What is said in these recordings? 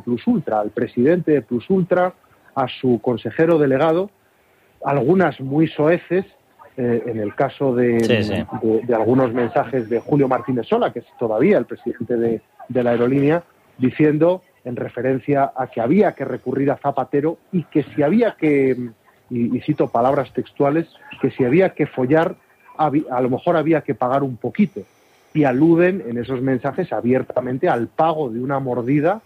Plus Ultra, al presidente de Plus Ultra, a su consejero delegado, algunas muy soeces, en el caso de algunos mensajes de Julio Martínez Sola, que es todavía el presidente de la aerolínea, diciendo, en referencia a que había que recurrir a Zapatero y que si había que, y cito palabras textuales, que si había que follar, a lo mejor había que pagar un poquito. Y aluden en esos mensajes abiertamente al pago de una mordida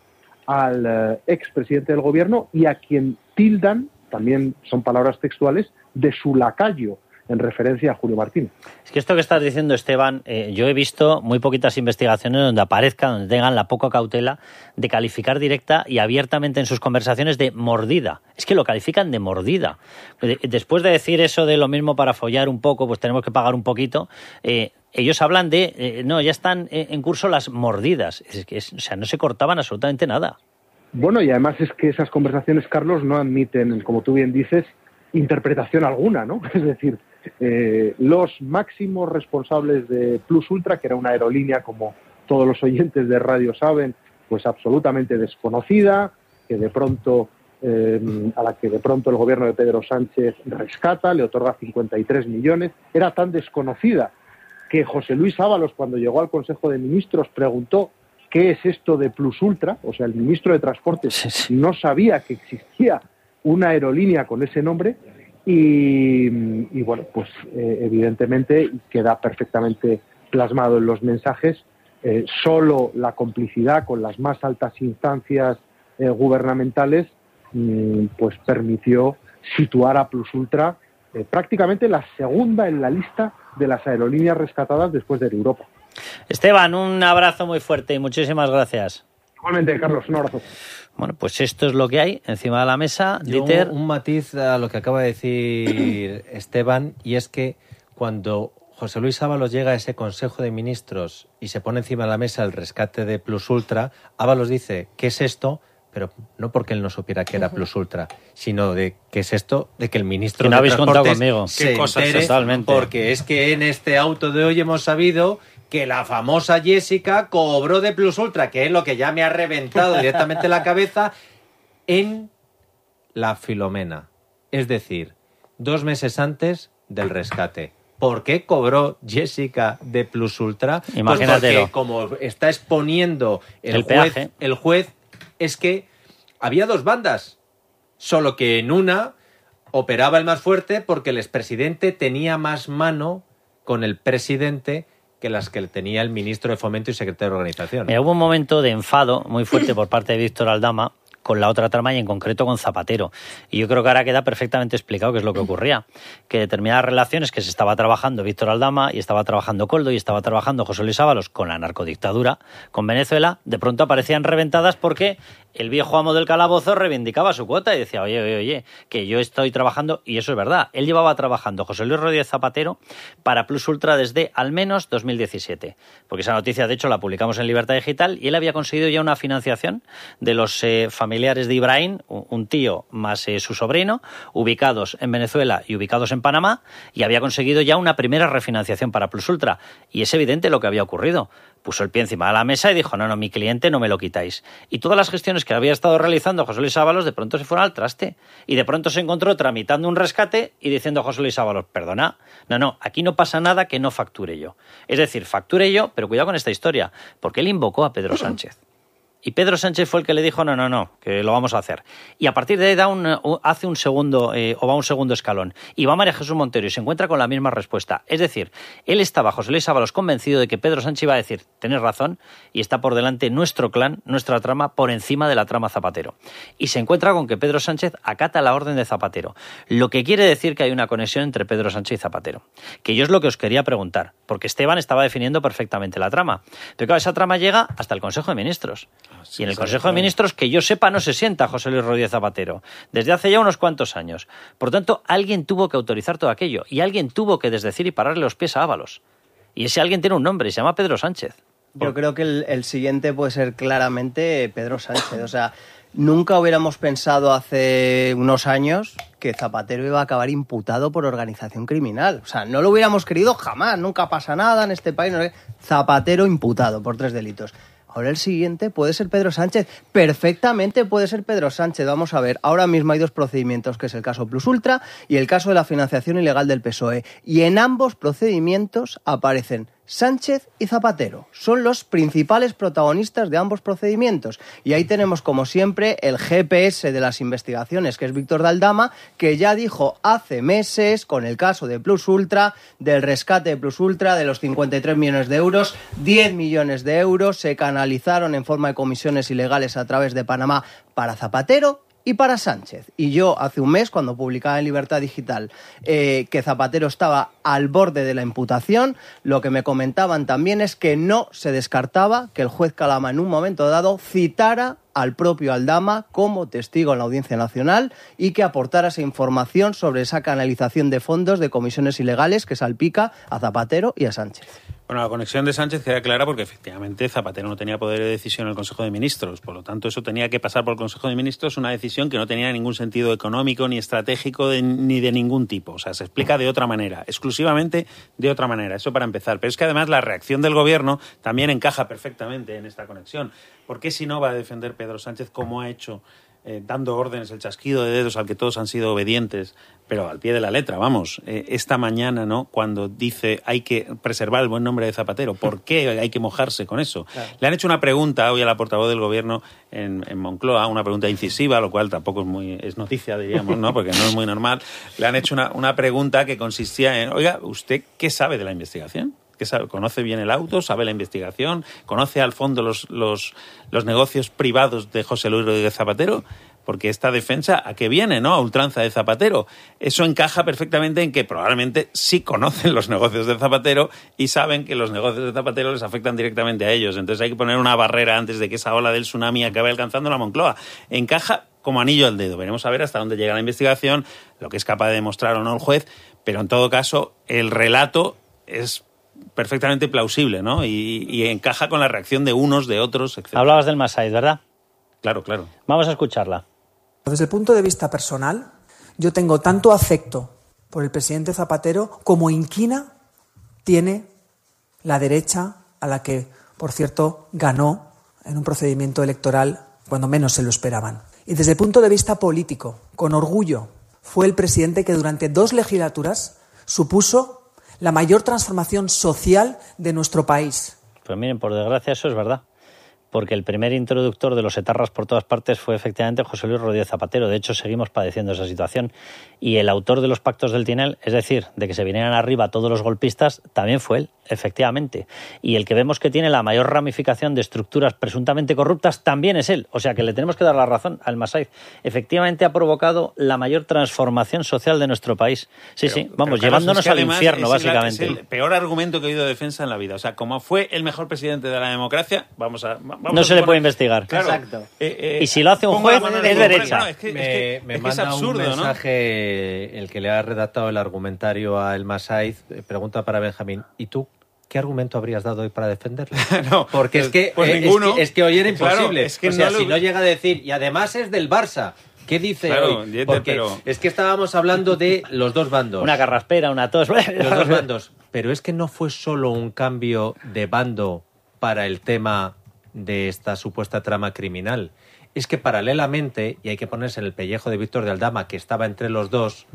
al expresidente del gobierno y a quien tildan, también son palabras textuales, de su lacayo, en referencia a Julio Martínez. Es que esto que estás diciendo, Esteban, yo he visto muy poquitas investigaciones donde aparezcan, donde tengan la poca cautela de calificar directa y abiertamente en sus conversaciones de mordida. Es que lo califican de mordida. Después de decir eso de lo mismo para follar un poco, pues tenemos que pagar un poquito, ellos hablan de, no, ya están en curso las mordidas. O sea, no se cortaban absolutamente nada. Bueno, y además es que esas conversaciones, Carlos, no admiten, como tú bien dices, interpretación alguna, ¿no? Es decir, los máximos responsables de Plus Ultra, que era una aerolínea, como todos los oyentes de radio saben, pues absolutamente desconocida, que de pronto a la que de pronto el gobierno de Pedro Sánchez rescata, le otorga 53 millones, era tan desconocida que José Luis Ábalos, cuando llegó al Consejo de Ministros, preguntó ¿qué es esto de Plus Ultra? O sea, el ministro de Transportes no sabía que existía una aerolínea con ese nombre y bueno, pues evidentemente queda perfectamente plasmado en los mensajes. Solo la complicidad con las más altas instancias gubernamentales pues permitió situar a Plus Ultra prácticamente la segunda en la lista de las aerolíneas rescatadas después de Europa. Esteban, un abrazo muy fuerte y muchísimas gracias. Igualmente, Carlos, un abrazo. Bueno, pues esto es lo que hay encima de la mesa. Dieter. Un matiz a lo que acaba de decir Esteban, y es que cuando José Luis Ábalos llega a ese Consejo de Ministros y se pone encima de la mesa el rescate de Plus Ultra, Ábalos dice, ¿qué es esto? Pero no porque él no supiera que era Plus Ultra, sino de qué es esto, de que el ministro no de habéis contado Transportes conmigo. se Qué cosas, entere, totalmente. porque es que en este auto de hoy hemos sabido que la famosa Jessica cobró de Plus Ultra, que es lo que ya me ha reventado directamente la cabeza, en la Filomena. Es decir, 2 meses antes del rescate. ¿Por qué cobró Jessica de Plus Ultra? Imagínatelo. Pues porque como está exponiendo el juez, es que había 2 bandas, solo que en una operaba el más fuerte porque el expresidente tenía más mano con el presidente que las que tenía el ministro de Fomento y secretario de Organización. Hubo un momento de enfado muy fuerte por parte de Víctor Aldama con la otra trama y en concreto con Zapatero. Y yo creo que ahora queda perfectamente explicado qué es lo que ocurría. Que determinadas relaciones que se estaba trabajando Víctor Aldama y estaba trabajando Koldo y estaba trabajando José Luis Ábalos con la narcodictadura, con Venezuela, de pronto aparecían reventadas porque el viejo amo del calabozo reivindicaba su cuota y decía, oye, que yo estoy trabajando, y eso es verdad. Él llevaba trabajando, José Luis Rodríguez Zapatero, para Plus Ultra desde al menos 2017. Porque esa noticia, de hecho, la publicamos en Libertad Digital y él había conseguido ya una financiación de los familiares de Ibrahim, un tío más su sobrino, ubicados en Venezuela y ubicados en Panamá, y había conseguido ya una primera refinanciación para Plus Ultra. Y es evidente lo que había ocurrido. Puso el pie encima de la mesa y dijo, no, mi cliente no me lo quitáis. Y todas las gestiones que había estado realizando José Luis Ábalos de pronto se fueron al traste. Y de pronto se encontró tramitando un rescate y diciendo a José Luis Ábalos, perdona, no, aquí no pasa nada que no facture yo. Es decir, facture yo, pero cuidado con esta historia, porque él invocó a Pedro Sánchez. Y Pedro Sánchez fue el que le dijo, no, que lo vamos a hacer. Y a partir de ahí hace un segundo, o va un segundo escalón. Y va María Jesús Montero y se encuentra con la misma respuesta. Es decir, él estaba, José Luis Ábalos, convencido de que Pedro Sánchez iba a decir, tenés razón, y está por delante nuestro clan, nuestra trama, por encima de la trama Zapatero. Y se encuentra con que Pedro Sánchez acata la orden de Zapatero. Lo que quiere decir que hay una conexión entre Pedro Sánchez y Zapatero. Que yo es lo que os quería preguntar, porque Esteban estaba definiendo perfectamente la trama. Pero claro, esa trama llega hasta el Consejo de Ministros. Sí, y en el Consejo de Ministros, que yo sepa, no se sienta José Luis Rodríguez Zapatero, desde hace ya unos cuantos años. Por tanto, alguien tuvo que autorizar todo aquello y alguien tuvo que desdecir y pararle los pies a Ábalos. Y ese alguien tiene un nombre, se llama Pedro Sánchez. Yo creo que el siguiente puede ser claramente Pedro Sánchez. O sea, nunca hubiéramos pensado hace unos años que Zapatero iba a acabar imputado por organización criminal. O sea, no lo hubiéramos querido jamás, nunca pasa nada en este país. Zapatero imputado por 3 delitos. Ahora el siguiente puede ser Pedro Sánchez. Perfectamente puede ser Pedro Sánchez. Vamos a ver, ahora mismo hay 2 procedimientos, que es el caso Plus Ultra y el caso de la financiación ilegal del PSOE. Y en ambos procedimientos aparecen Sánchez y Zapatero. Son los principales protagonistas de ambos procedimientos. Y ahí tenemos, como siempre, el GPS de las investigaciones, que es Víctor de Aldama, que ya dijo hace meses, con el caso de Plus Ultra, del rescate de Plus Ultra, de los 53 millones de euros, 10 millones de euros se canalizaron en forma de comisiones ilegales a través de Panamá para Zapatero y para Sánchez. Y yo hace un mes, cuando publicaba en Libertad Digital que Zapatero estaba al borde de la imputación, lo que me comentaban también es que no se descartaba que el juez Calama en un momento dado citara al propio Aldama como testigo en la Audiencia Nacional y que aportara esa información sobre esa canalización de fondos de comisiones ilegales que salpica a Zapatero y a Sánchez. Bueno, la conexión de Sánchez queda clara porque efectivamente Zapatero no tenía poder de decisión en el Consejo de Ministros. Por lo tanto, eso tenía que pasar por el Consejo de Ministros, una decisión que no tenía ningún sentido económico ni estratégico ni de ningún tipo. O sea, se explica de otra manera, exclusivamente de otra manera. Eso para empezar. Pero es que además la reacción del Gobierno también encaja perfectamente en esta conexión. ¿Por qué si no va a defender Pedro Sánchez como ha hecho, dando órdenes, el chasquido de dedos al que todos han sido obedientes, pero al pie de la letra, vamos, esta mañana, ¿no?, cuando dice hay que preservar el buen nombre de Zapatero, ¿por qué hay que mojarse con eso? Claro. Le han hecho una pregunta hoy a la portavoz del Gobierno en Moncloa, una pregunta incisiva, lo cual tampoco es noticia, diríamos, ¿no?, porque no es muy normal. Le han hecho una pregunta que consistía en, oiga, ¿usted qué sabe de la investigación? ¿Qué sabe? ¿Conoce bien el auto? ¿Sabe la investigación? ¿Conoce al fondo los negocios privados de José Luis Rodríguez Zapatero? Porque esta defensa, ¿a qué viene, no? A ultranza de Zapatero. Eso encaja perfectamente en que probablemente sí conocen los negocios de Zapatero y saben que los negocios de Zapatero les afectan directamente a ellos. Entonces hay que poner una barrera antes de que esa ola del tsunami acabe alcanzando la Moncloa. Encaja como anillo al dedo. Veremos a ver hasta dónde llega la investigación, lo que es capaz de demostrar o no el juez, pero en todo caso el relato es perfectamente plausible, ¿no? Y encaja con la reacción de unos, de otros, etc. Hablabas del Massaid, ¿verdad? Claro, claro. Vamos a escucharla. Desde el punto de vista personal, yo tengo tanto afecto por el presidente Zapatero como inquina tiene la derecha, a la que, por cierto, ganó en un procedimiento electoral cuando menos se lo esperaban. Y desde el punto de vista político, con orgullo, fue el presidente que durante 2 legislaturas supuso la mayor transformación social de nuestro país. Pues miren, por desgracia eso es verdad, porque el primer introductor de los etarras por todas partes fue efectivamente José Luis Rodríguez Zapatero. De hecho, seguimos padeciendo esa situación. Y el autor de los pactos del Tinel, es decir, de que se vinieran arriba todos los golpistas, también fue él, efectivamente. Y el que vemos que tiene la mayor ramificación de estructuras presuntamente corruptas también es él. O sea que le tenemos que dar la razón al Massaid. Efectivamente ha provocado la mayor transformación social de nuestro país. Sí, pero, sí, vamos, llevándonos al infierno, básicamente. Es el peor argumento que he oído de defensa en la vida. O sea, como fue el mejor presidente de la democracia, no se le puede investigar. Claro. Exacto. Y si lo hace un juez, es derecha. No, me manda absurdo, un mensaje, ¿no? El que le ha redactado el argumentario a El Massaid, pregunta para Benjamín, ¿y tú qué argumento habrías dado hoy para defenderlo? No, porque es que hoy era imposible. Claro, es que si no llega a decir, y además es del Barça. ¿Qué dice hoy? Porque es que estábamos hablando de los dos bandos. Una carraspera, una tos. Los dos bandos. Pero es que no fue solo un cambio de bando para el tema de esta supuesta trama criminal. Es que paralelamente, y hay que ponerse en el pellejo de Víctor de Aldama, que estaba entre los dos,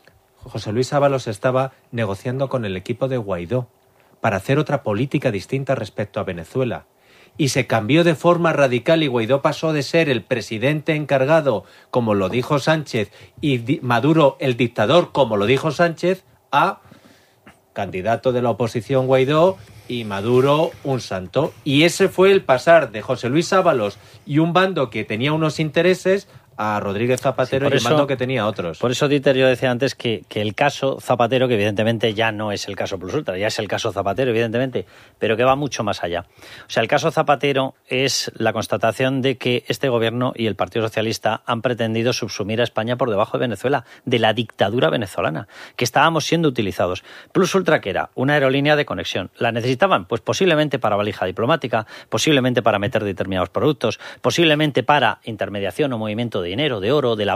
José Luis Ábalos estaba negociando con el equipo de Guaidó para hacer otra política distinta respecto a Venezuela. Y se cambió de forma radical y Guaidó pasó de ser el presidente encargado, como lo dijo Sánchez, y Maduro el dictador, como lo dijo Sánchez, a candidato de la oposición Guaidó y Maduro un santo. Y ese fue el pasar de José Luis Ábalos y un bando que tenía unos intereses a Rodríguez Zapatero, sí, y un bando que tenía otros. Por eso, Dieter, yo decía antes que el caso Zapatero, que evidentemente ya no es el caso Plus Ultra, ya es el caso Zapatero, evidentemente, pero que va mucho más allá. O sea, el caso Zapatero es la constatación de que este gobierno y el Partido Socialista han pretendido subsumir a España por debajo de Venezuela, de la dictadura venezolana, que estábamos siendo utilizados. Plus Ultra, que era una aerolínea de conexión. ¿La necesitaban? Pues posiblemente para valija diplomática, posiblemente para meter determinados productos, posiblemente para intermediación o movimiento de dinero, de oro, de lavado,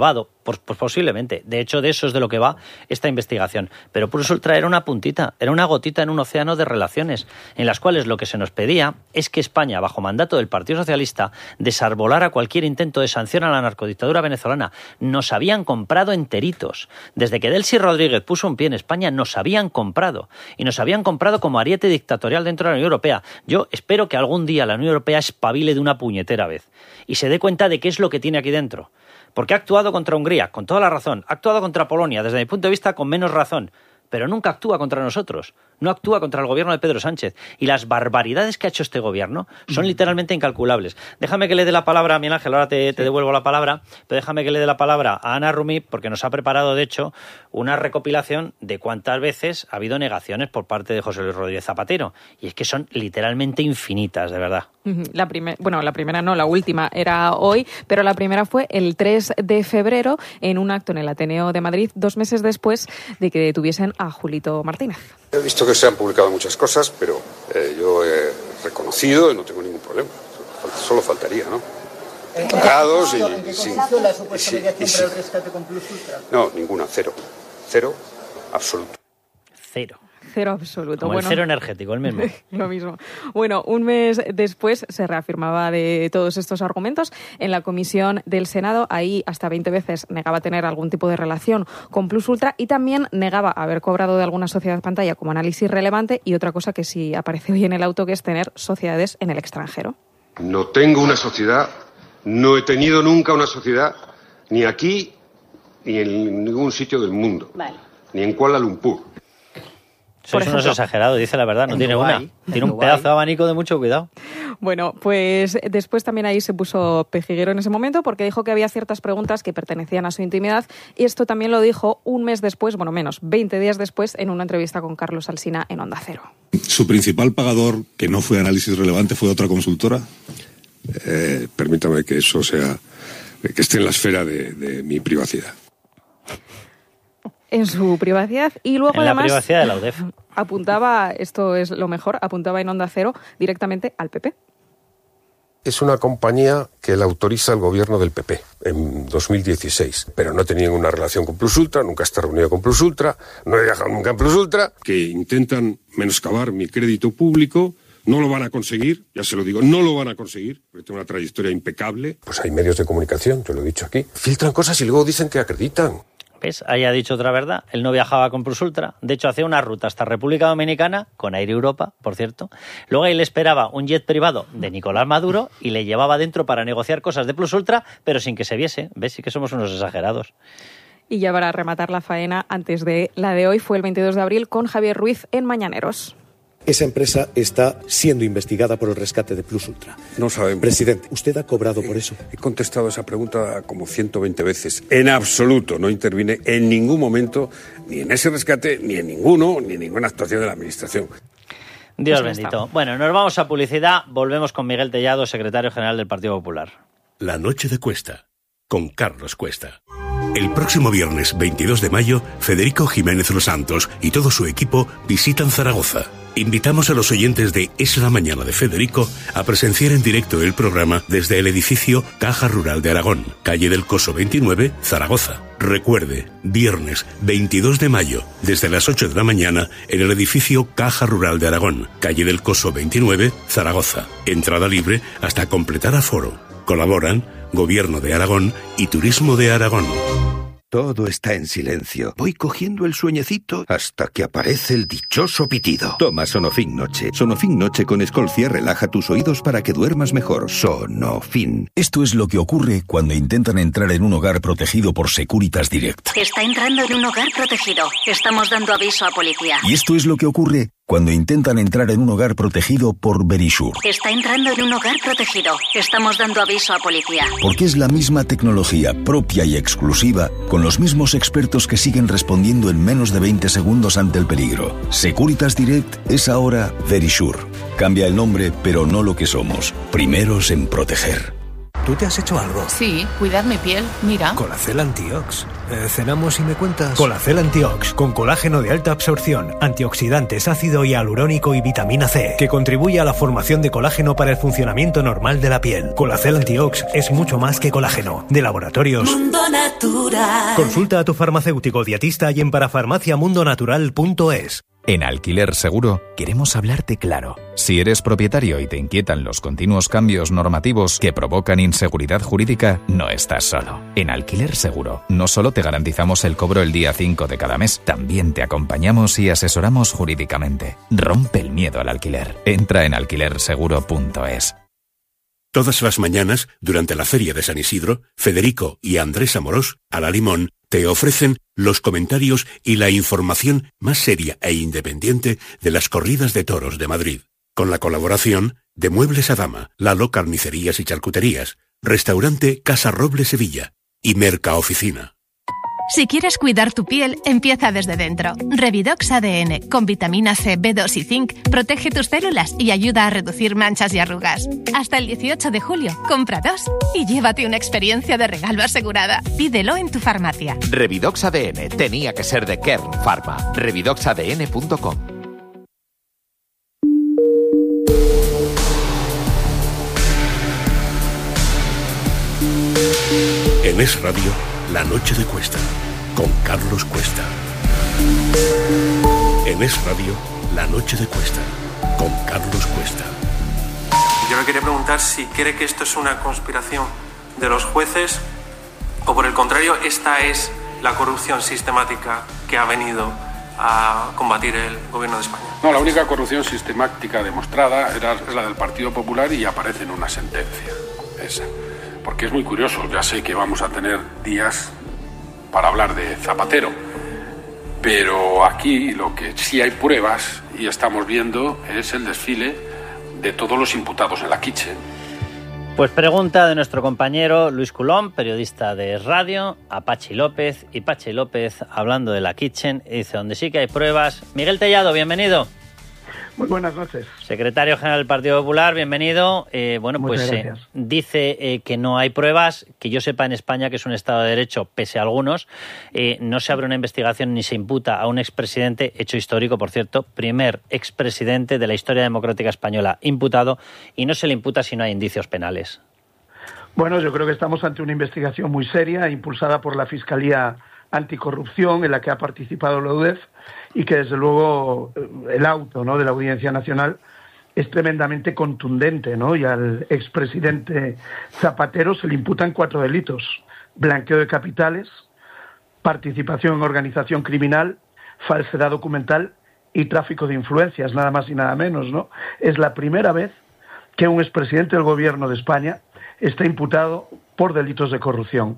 Pues posiblemente. De hecho, de eso es de lo que va esta investigación. Pero Plus Ultra era una puntita, era una gotita en un océano de relaciones, en las cuales lo que se nos pedía es que España, bajo mandato del Partido Socialista, desarbolara cualquier intento de sanción a la narcodictadura venezolana. Nos habían comprado enteritos. Desde que Delcy Rodríguez puso un pie en España, nos habían comprado. Y nos habían comprado como ariete dictatorial dentro de la Unión Europea. Yo espero que algún día la Unión Europea espabile de una puñetera vez y se dé cuenta de qué es lo que tiene aquí dentro. Porque ha actuado contra Hungría, con toda la razón. Ha actuado contra Polonia, desde mi punto de vista, con menos razón. Pero nunca actúa contra nosotros. No actúa contra el gobierno de Pedro Sánchez. Y las barbaridades que ha hecho este gobierno son literalmente incalculables. Déjame que le dé la palabra a Miguel Ángel, ahora te devuelvo la palabra, pero déjame que le dé la palabra a Ana Rumi, porque nos ha preparado, de hecho, una recopilación de cuántas veces ha habido negaciones por parte de José Luis Rodríguez Zapatero. Y es que son literalmente infinitas, de verdad. La primera no, la última era hoy, pero la primera fue el 3 de febrero en un acto en el Ateneo de Madrid, 2 meses después de que detuviesen a Julito Martínez. He visto que se han publicado muchas cosas, pero yo he reconocido y no tengo ningún problema. Solo faltaría, ¿no? Pagados y sí. ¿La supuesta mediación para el rescate con Plus Ultra? No, ninguna, cero. Cero, absoluto. Cero absoluto. Como el cero energético, el mismo. Lo mismo. Bueno, un mes después se reafirmaba de todos estos argumentos en la comisión del Senado. Ahí hasta 20 veces negaba tener algún tipo de relación con Plus Ultra y también negaba haber cobrado de alguna sociedad pantalla como análisis relevante y otra cosa que sí aparece hoy en el auto, que es tener sociedades en el extranjero. No tengo una sociedad, no he tenido nunca una sociedad, ni aquí ni en ningún sitio del mundo. Vale. Ni en Kuala Lumpur. Sois unos exagerados, dice la verdad, no tiene Dubái, una. Tiene un pedazo de abanico de mucho cuidado. Bueno, pues después también ahí se puso pejiguero en ese momento porque dijo que había ciertas preguntas que pertenecían a su intimidad y esto también lo dijo un mes después, bueno menos, 20 días después, en una entrevista con Carlos Alsina en Onda Cero. ¿Su principal pagador, que no fue Análisis Relevante, fue otra consultora? Permítame que eso sea, que esté en la esfera de mi privacidad. En su privacidad y luego en la además privacidad de la UDEF. Apuntaba, esto es lo mejor, apuntaba en Onda Cero directamente al PP. Es una compañía que la autoriza el gobierno del PP en 2016, pero no he tenido ninguna relación con Plus Ultra, nunca he estado reunido con Plus Ultra, no he viajado nunca en Plus Ultra. Que intentan menoscabar mi crédito público. No lo van a conseguir, ya se lo digo, no lo van a conseguir, porque tengo una trayectoria impecable. Pues hay medios de comunicación, te lo he dicho aquí, filtran cosas y luego dicen que acreditan. ¿Ves? Ahí ha dicho otra verdad. Él no viajaba con Plus Ultra. De hecho, hacía una ruta hasta República Dominicana, con Air Europa, por cierto. Luego ahí le esperaba un jet privado de Nicolás Maduro y le llevaba dentro para negociar cosas de Plus Ultra, pero sin que se viese. ¿Ves? Sí que somos unos exagerados. Y ya para rematar la faena, antes de la de hoy, fue el 22 de abril con Javier Ruiz en Mañaneros. Esa empresa está siendo investigada por el rescate de Plus Ultra. No sabemos. Presidente, ¿usted ha cobrado por eso? He contestado esa pregunta como 120 veces. En absoluto no intervine en ningún momento, ni en ese rescate, ni en ninguno, ni en ninguna actuación de la Administración. Dios pues bendito. Bueno, nos vamos a publicidad. Volvemos con Miguel Tellado, secretario general del Partido Popular. La noche de Cuesta, con Carlos Cuesta. El próximo viernes 22 de mayo, Federico Jiménez Los Santos y todo su equipo visitan Zaragoza. Invitamos a los oyentes de Es la Mañana de Federico a presenciar en directo el programa desde el edificio Caja Rural de Aragón, calle del Coso 29, Zaragoza. Recuerde, viernes 22 de mayo, desde las 8 de la mañana, en el edificio Caja Rural de Aragón, calle del Coso 29, Zaragoza. Entrada libre hasta completar aforo. Colaboran Gobierno de Aragón y Turismo de Aragón. Todo está en silencio. Voy cogiendo el sueñecito hasta que aparece el dichoso pitido. Toma Sonofin Noche. Sonofin Noche con Escolcia relaja tus oídos para que duermas mejor. Sonofin. Esto es lo que ocurre cuando intentan entrar en un hogar protegido por Securitas Direct. Está entrando en un hogar protegido. Estamos dando aviso a policía. Y esto es lo que ocurre cuando intentan entrar en un hogar protegido por Verisure. Está entrando en un hogar protegido. Estamos dando aviso a policía. Porque es la misma tecnología propia y exclusiva, con los mismos expertos que siguen respondiendo en menos de 20 segundos ante el peligro. Securitas Direct es ahora Verisure. Cambia el nombre, pero no lo que somos. Primeros en proteger. ¿tú te has hecho algo? Sí, cuidar mi piel, mira. Colacel Antiox. Cenamos y me cuentas. Colacel Antiox, con colágeno de alta absorción, antioxidantes, ácido hialurónico y vitamina C, que contribuye a la formación de colágeno para el funcionamiento normal de la piel. Colacel Antiox es mucho más que colágeno. De Laboratorios Mundo Natural. Consulta a tu farmacéutico dietista y en parafarmaciamundonatural.es. En Alquiler Seguro queremos hablarte claro. Si eres propietario y te inquietan los continuos cambios normativos que provocan inseguridad jurídica, no estás solo. En Alquiler Seguro no solo te garantizamos el cobro el día 5 de cada mes, también te acompañamos y asesoramos jurídicamente. Rompe el miedo al alquiler. Entra en alquilerseguro.es. Todas las mañanas, durante la Feria de San Isidro, Federico y Andrés Amorós, a la Limón, te ofrecen los comentarios y la información más seria e independiente de las corridas de toros de Madrid. Con la colaboración de Muebles a Dama, Lalo Carnicerías y Charcuterías, Restaurante Casa Roble Sevilla y Mercaoficina. Si quieres cuidar tu piel, empieza desde dentro. Revidox ADN, con vitamina C, B2 y zinc, protege tus células y ayuda a reducir manchas y arrugas. Hasta el 18 de julio, compra 2 y llévate una experiencia de regalo asegurada. Pídelo en tu farmacia. Revidox ADN tenía que ser de Kern Pharma. Revidoxadn.com. En Es Radio, La Noche de Cuesta, con Carlos Cuesta. En Es Radio, La Noche de Cuesta, con Carlos Cuesta. Yo le quería preguntar si cree que esto es una conspiración de los jueces o, por el contrario, esta es la corrupción sistemática que ha venido a combatir el gobierno de España. No, la única corrupción sistemática demostrada es la del Partido Popular y aparece en una sentencia. Esa. Porque es muy curioso, ya sé que vamos a tener días para hablar de Zapatero, pero aquí lo que sí hay pruebas y estamos viendo es el desfile de todos los imputados en la Kitchen. Pues pregunta de nuestro compañero Luis Coulomb, periodista de Radio, a Pachi López, y Pachi López, hablando de la Kitchen, dice: donde sí que hay pruebas. Miguel Tellado, bienvenido. Muy buenas noches. Secretario General del Partido Popular, bienvenido. Dice que no hay pruebas, que yo sepa en España, que es un Estado de Derecho, pese a algunos, no se abre una investigación ni se imputa a un expresidente, hecho histórico, por cierto, primer expresidente de la historia democrática española imputado, y no se le imputa si no hay indicios penales. Bueno, yo creo que estamos ante una investigación muy seria, impulsada por la Fiscalía Anticorrupción, en la que ha participado la UDEF, y que desde luego el auto, ¿no?, de la Audiencia Nacional es tremendamente contundente, ¿no? Y al expresidente Zapatero se le imputan 4 delitos: blanqueo de capitales, participación en organización criminal, falsedad documental y tráfico de influencias, nada más y nada menos, ¿no? Es la primera vez que un expresidente del gobierno de España está imputado por delitos de corrupción,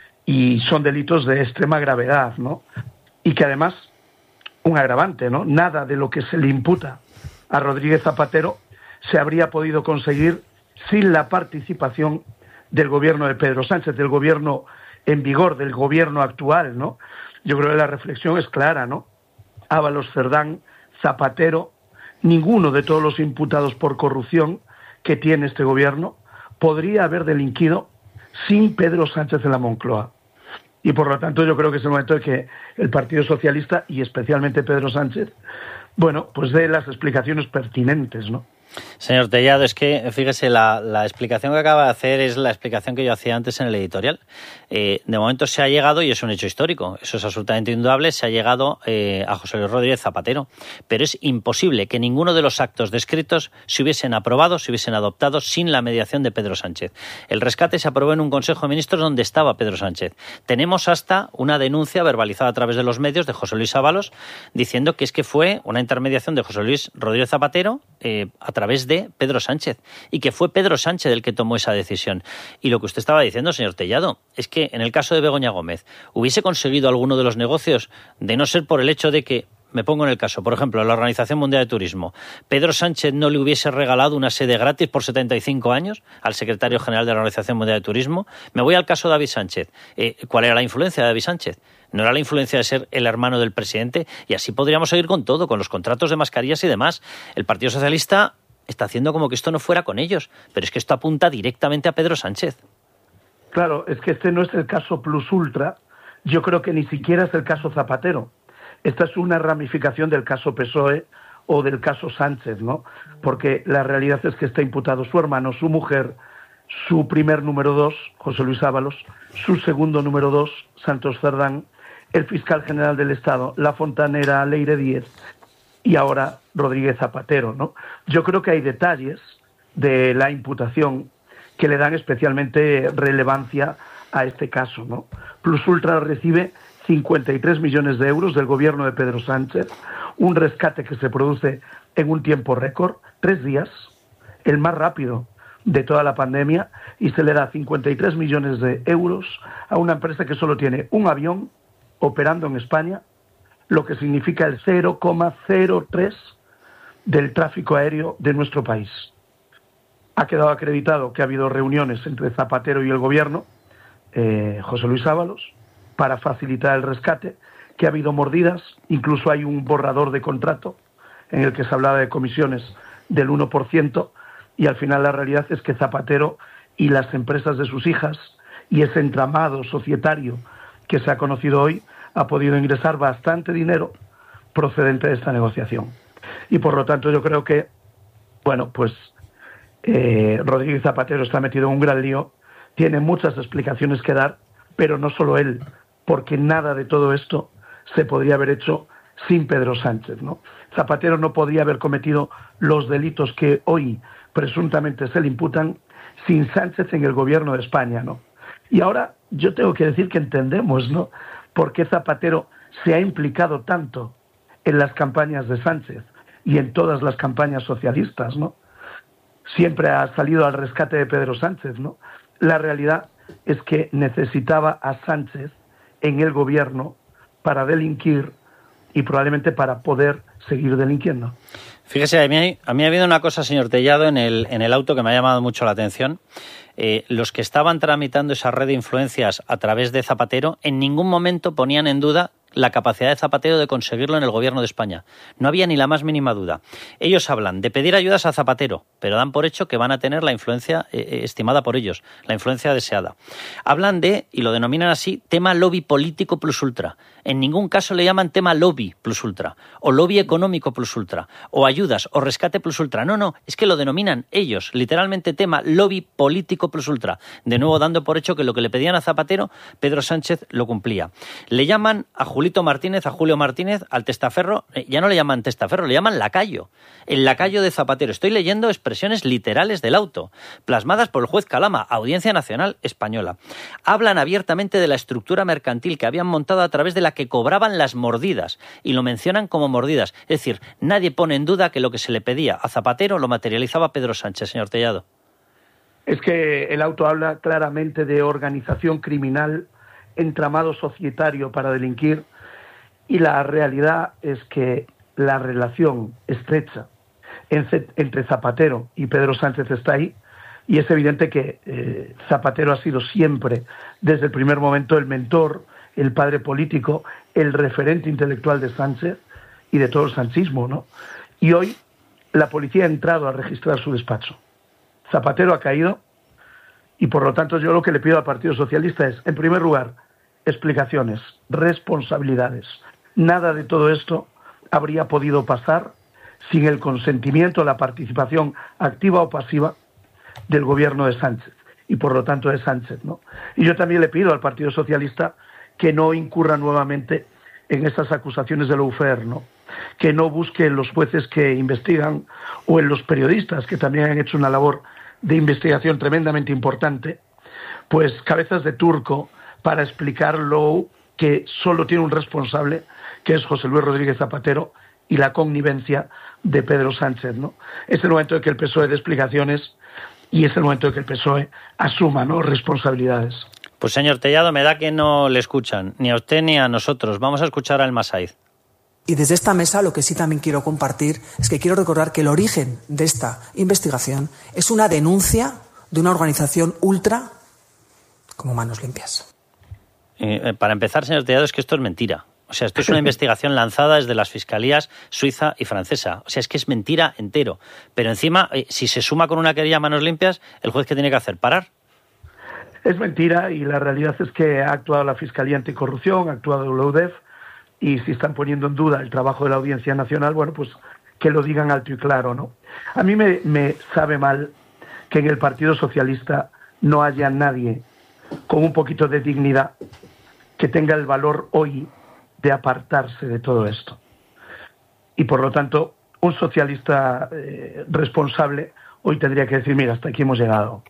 y son delitos de extrema gravedad, ¿no? Y que además, un agravante, ¿no? Nada de lo que se le imputa a Rodríguez Zapatero se habría podido conseguir sin la participación del gobierno de Pedro Sánchez, del gobierno en vigor, del gobierno actual, ¿no? Yo creo que la reflexión es clara, ¿no? Ábalos, Cerdán, Zapatero, ninguno de todos los imputados por corrupción que tiene este gobierno podría haber delinquido sin Pedro Sánchez en la Moncloa. Y por lo tanto yo creo que es el momento de que el Partido Socialista, y especialmente Pedro Sánchez, bueno, pues dé las explicaciones pertinentes, ¿no? Señor Tellado, es que, fíjese, la explicación que acaba de hacer es la explicación que yo hacía antes en el editorial. De momento se ha llegado, y es un hecho histórico, eso es absolutamente indudable, se ha llegado a José Luis Rodríguez Zapatero. Pero es imposible que ninguno de los actos descritos se hubiesen aprobado, se hubiesen adoptado sin la mediación de Pedro Sánchez. El rescate se aprobó en un Consejo de Ministros donde estaba Pedro Sánchez. Tenemos hasta una denuncia verbalizada a través de los medios de José Luis Ábalos diciendo que es que fue una intermediación de José Luis Rodríguez Zapatero a través de Pedro Sánchez, y que fue Pedro Sánchez el que tomó esa decisión. Y lo que usted estaba diciendo, señor Tellado, es que en el caso de Begoña Gómez hubiese conseguido alguno de los negocios, de no ser por el hecho de que, me pongo en el caso, por ejemplo, la Organización Mundial de Turismo, Pedro Sánchez no le hubiese regalado una sede gratis por 75 años al secretario general de la Organización Mundial de Turismo. Me voy al caso de David Sánchez. ¿Cuál era la influencia de David Sánchez? No era la influencia de ser el hermano del presidente, y así podríamos seguir con todo, con los contratos de mascarillas y demás. El Partido Socialista está haciendo como que esto no fuera con ellos, pero es que esto apunta directamente a Pedro Sánchez. Claro, es que este no es el caso plus ultra, yo creo que ni siquiera es el caso Zapatero. Esta es una ramificación del caso PSOE o del caso Sánchez, ¿no? Porque la realidad es que está imputado su hermano, su mujer, su primer número 2, José Luis Ábalos, su segundo número 2, Santos Cerdán, el fiscal general del Estado, La Fontanera, Leire Díez, y ahora Rodríguez Zapatero, ¿no? Yo creo que hay detalles de la imputación que le dan especialmente relevancia a este caso, ¿no? Plus Ultra recibe 53 millones de euros del gobierno de Pedro Sánchez, un rescate que se produce en un tiempo récord, 3 días, el más rápido de toda la pandemia, y se le da 53 millones de euros a una empresa que solo tiene un avión operando en España, lo que significa el 0,03 del tráfico aéreo de nuestro país. Ha quedado acreditado que ha habido reuniones entre Zapatero y el gobierno, José Luis Ábalos, para facilitar el rescate, que ha habido mordidas, incluso hay un borrador de contrato en el que se hablaba de comisiones del 1%, y al final la realidad es que Zapatero y las empresas de sus hijas y ese entramado societario que se ha conocido hoy ha podido ingresar bastante dinero procedente de esta negociación. Y por lo tanto yo creo que, bueno, pues Rodríguez Zapatero está metido en un gran lío, tiene muchas explicaciones que dar, pero no solo él, porque nada de todo esto se podría haber hecho sin Pedro Sánchez, ¿no? Zapatero no podría haber cometido los delitos que hoy presuntamente se le imputan sin Sánchez en el gobierno de España, ¿no? Y ahora yo tengo que decir que entendemos, ¿no?, por qué Zapatero se ha implicado tanto en las campañas de Sánchez y en todas las campañas socialistas, ¿no? Siempre ha salido al rescate de Pedro Sánchez, ¿no? La realidad es que necesitaba a Sánchez en el gobierno para delinquir y probablemente para poder seguir delinquiendo. Fíjese, a mí ha habido una cosa, señor Tellado, en el auto que me ha llamado mucho la atención. Los que estaban tramitando esa red de influencias a través de Zapatero en ningún momento ponían en duda la capacidad de Zapatero de conseguirlo en el gobierno de España. No había ni la más mínima duda. Ellos hablan de pedir ayudas a Zapatero, pero dan por hecho que van a tener la influencia estimada por ellos, la influencia deseada. Hablan de, y lo denominan así, tema lobby político plus ultra. En ningún caso le llaman tema lobby plus ultra, o lobby económico plus ultra, o ayudas, o rescate plus ultra. No, es que lo denominan ellos, literalmente tema lobby político plus ultra. De nuevo dando por hecho que lo que le pedían a Zapatero, Pedro Sánchez lo cumplía. Le llaman a Julio Martínez, al testaferro, ya no le llaman testaferro, le llaman lacayo, el lacayo de Zapatero. Estoy leyendo expresiones literales del auto, plasmadas por el juez Calama, Audiencia Nacional Española. Hablan abiertamente de la estructura mercantil que habían montado a través de la que cobraban las mordidas, y lo mencionan como mordidas. Es decir, nadie pone en duda que lo que se le pedía a Zapatero lo materializaba Pedro Sánchez, señor Tellado. Es que el auto habla claramente de organización criminal, entramado societario para delinquir, y la realidad es que la relación estrecha entre Zapatero y Pedro Sánchez está ahí, y es evidente que Zapatero ha sido siempre, desde el primer momento, el mentor, el padre político, el referente intelectual de Sánchez y de todo el sanchismo, ¿no? Y hoy la policía ha entrado a registrar su despacho. Zapatero ha caído, y por lo tanto yo lo que le pido al Partido Socialista es, en primer lugar, explicaciones, responsabilidades. Nada de todo esto habría podido pasar sin el consentimiento, la participación activa o pasiva del gobierno de Sánchez, y por lo tanto de Sánchez, ¿no? Y yo también le pido al Partido Socialista que no incurra nuevamente en esas acusaciones de lawfare, ¿no? Que no busque en los jueces que investigan o en los periodistas que también han hecho una labor de investigación tremendamente importante, pues cabezas de turco para explicar lo que solo tiene un responsable, que es José Luis Rodríguez Zapatero, y la connivencia de Pedro Sánchez, ¿no? Es el momento de que el PSOE dé explicaciones y es el momento de que el PSOE asuma, ¿no?, responsabilidades. Pues señor Tellado, me da que no le escuchan, ni a usted ni a nosotros. Vamos a escuchar al Masaiz. Y desde esta mesa lo que sí también quiero compartir es que quiero recordar que el origen de esta investigación es una denuncia de una organización ultra como Manos Limpias. Para empezar, señor Tellado, es que esto es mentira. O sea, esto es una investigación lanzada desde las fiscalías suiza y francesa. O sea, es que es mentira entero. Pero encima, si se suma con una querella a manos limpias, ¿el juez qué tiene que hacer? ¿Parar? Es mentira y la realidad es que ha actuado la Fiscalía Anticorrupción, ha actuado la UDEF, y si están poniendo en duda el trabajo de la Audiencia Nacional, bueno, pues que lo digan alto y claro, ¿no? A mí me sabe mal que en el Partido Socialista no haya nadie con un poquito de dignidad que tenga el valor hoy de apartarse de todo esto. Y por lo tanto, un socialista responsable hoy tendría que decir, mira, hasta aquí hemos llegado.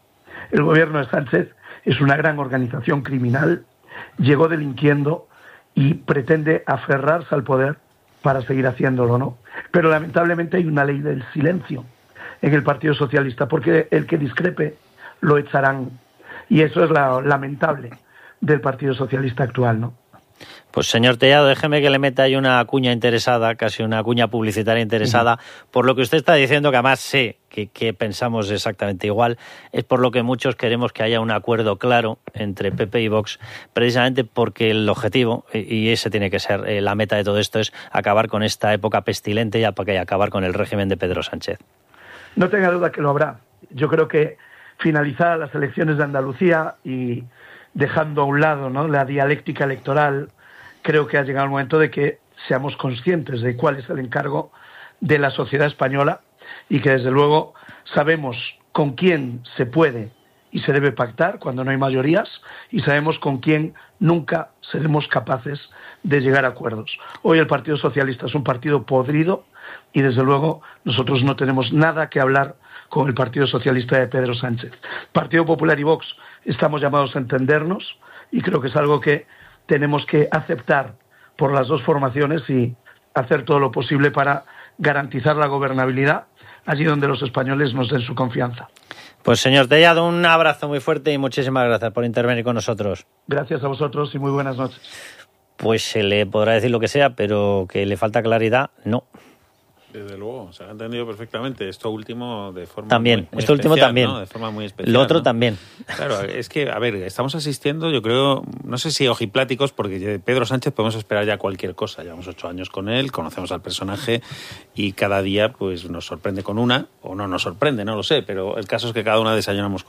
El gobierno de Sánchez es una gran organización criminal, llegó delinquiendo y pretende aferrarse al poder para seguir haciéndolo, ¿no? Pero lamentablemente hay una ley del silencio en el Partido Socialista, porque el que discrepe lo echarán. Y eso es lo lamentable del Partido Socialista actual, ¿no? Pues señor Tellado, déjeme que le meta ahí una cuña interesada, casi una cuña publicitaria interesada, por lo que usted está diciendo, que además sé que pensamos exactamente igual, es por lo que muchos queremos que haya un acuerdo claro entre PP y Vox, precisamente porque el objetivo, y ese tiene que ser la meta de todo esto, es acabar con esta época pestilente y acabar con el régimen de Pedro Sánchez. No tenga duda que lo habrá. Yo creo que finalizadas las elecciones de Andalucía y dejando a un lado, ¿no?, la dialéctica electoral, creo que ha llegado el momento de que seamos conscientes de cuál es el encargo de la sociedad española y que desde luego sabemos con quién se puede y se debe pactar cuando no hay mayorías y sabemos con quién nunca seremos capaces de llegar a acuerdos. Hoy el Partido Socialista es un partido podrido y desde luego nosotros no tenemos nada que hablar con el Partido Socialista de Pedro Sánchez. Partido Popular y Vox estamos llamados a entendernos y creo que es algo que tenemos que aceptar por las dos formaciones y hacer todo lo posible para garantizar la gobernabilidad allí donde los españoles nos den su confianza. Pues señor Tellado, un abrazo muy fuerte y muchísimas gracias por intervenir con nosotros. Gracias a vosotros y muy buenas noches. Pues se le podrá decir lo que sea, pero que le falta claridad, no. Desde luego, se ha entendido perfectamente. Esto último de forma también, muy esto último especial, también, ¿no? De forma muy especial. Lo otro, ¿no? También. Claro, es que, a ver, estamos asistiendo, yo creo, no sé si ojipláticos, porque de Pedro Sánchez podemos esperar ya cualquier cosa. Llevamos 8 años con él, conocemos al personaje y cada día pues nos sorprende con una, o no nos sorprende, no lo sé, pero el caso es que cada día desayunamos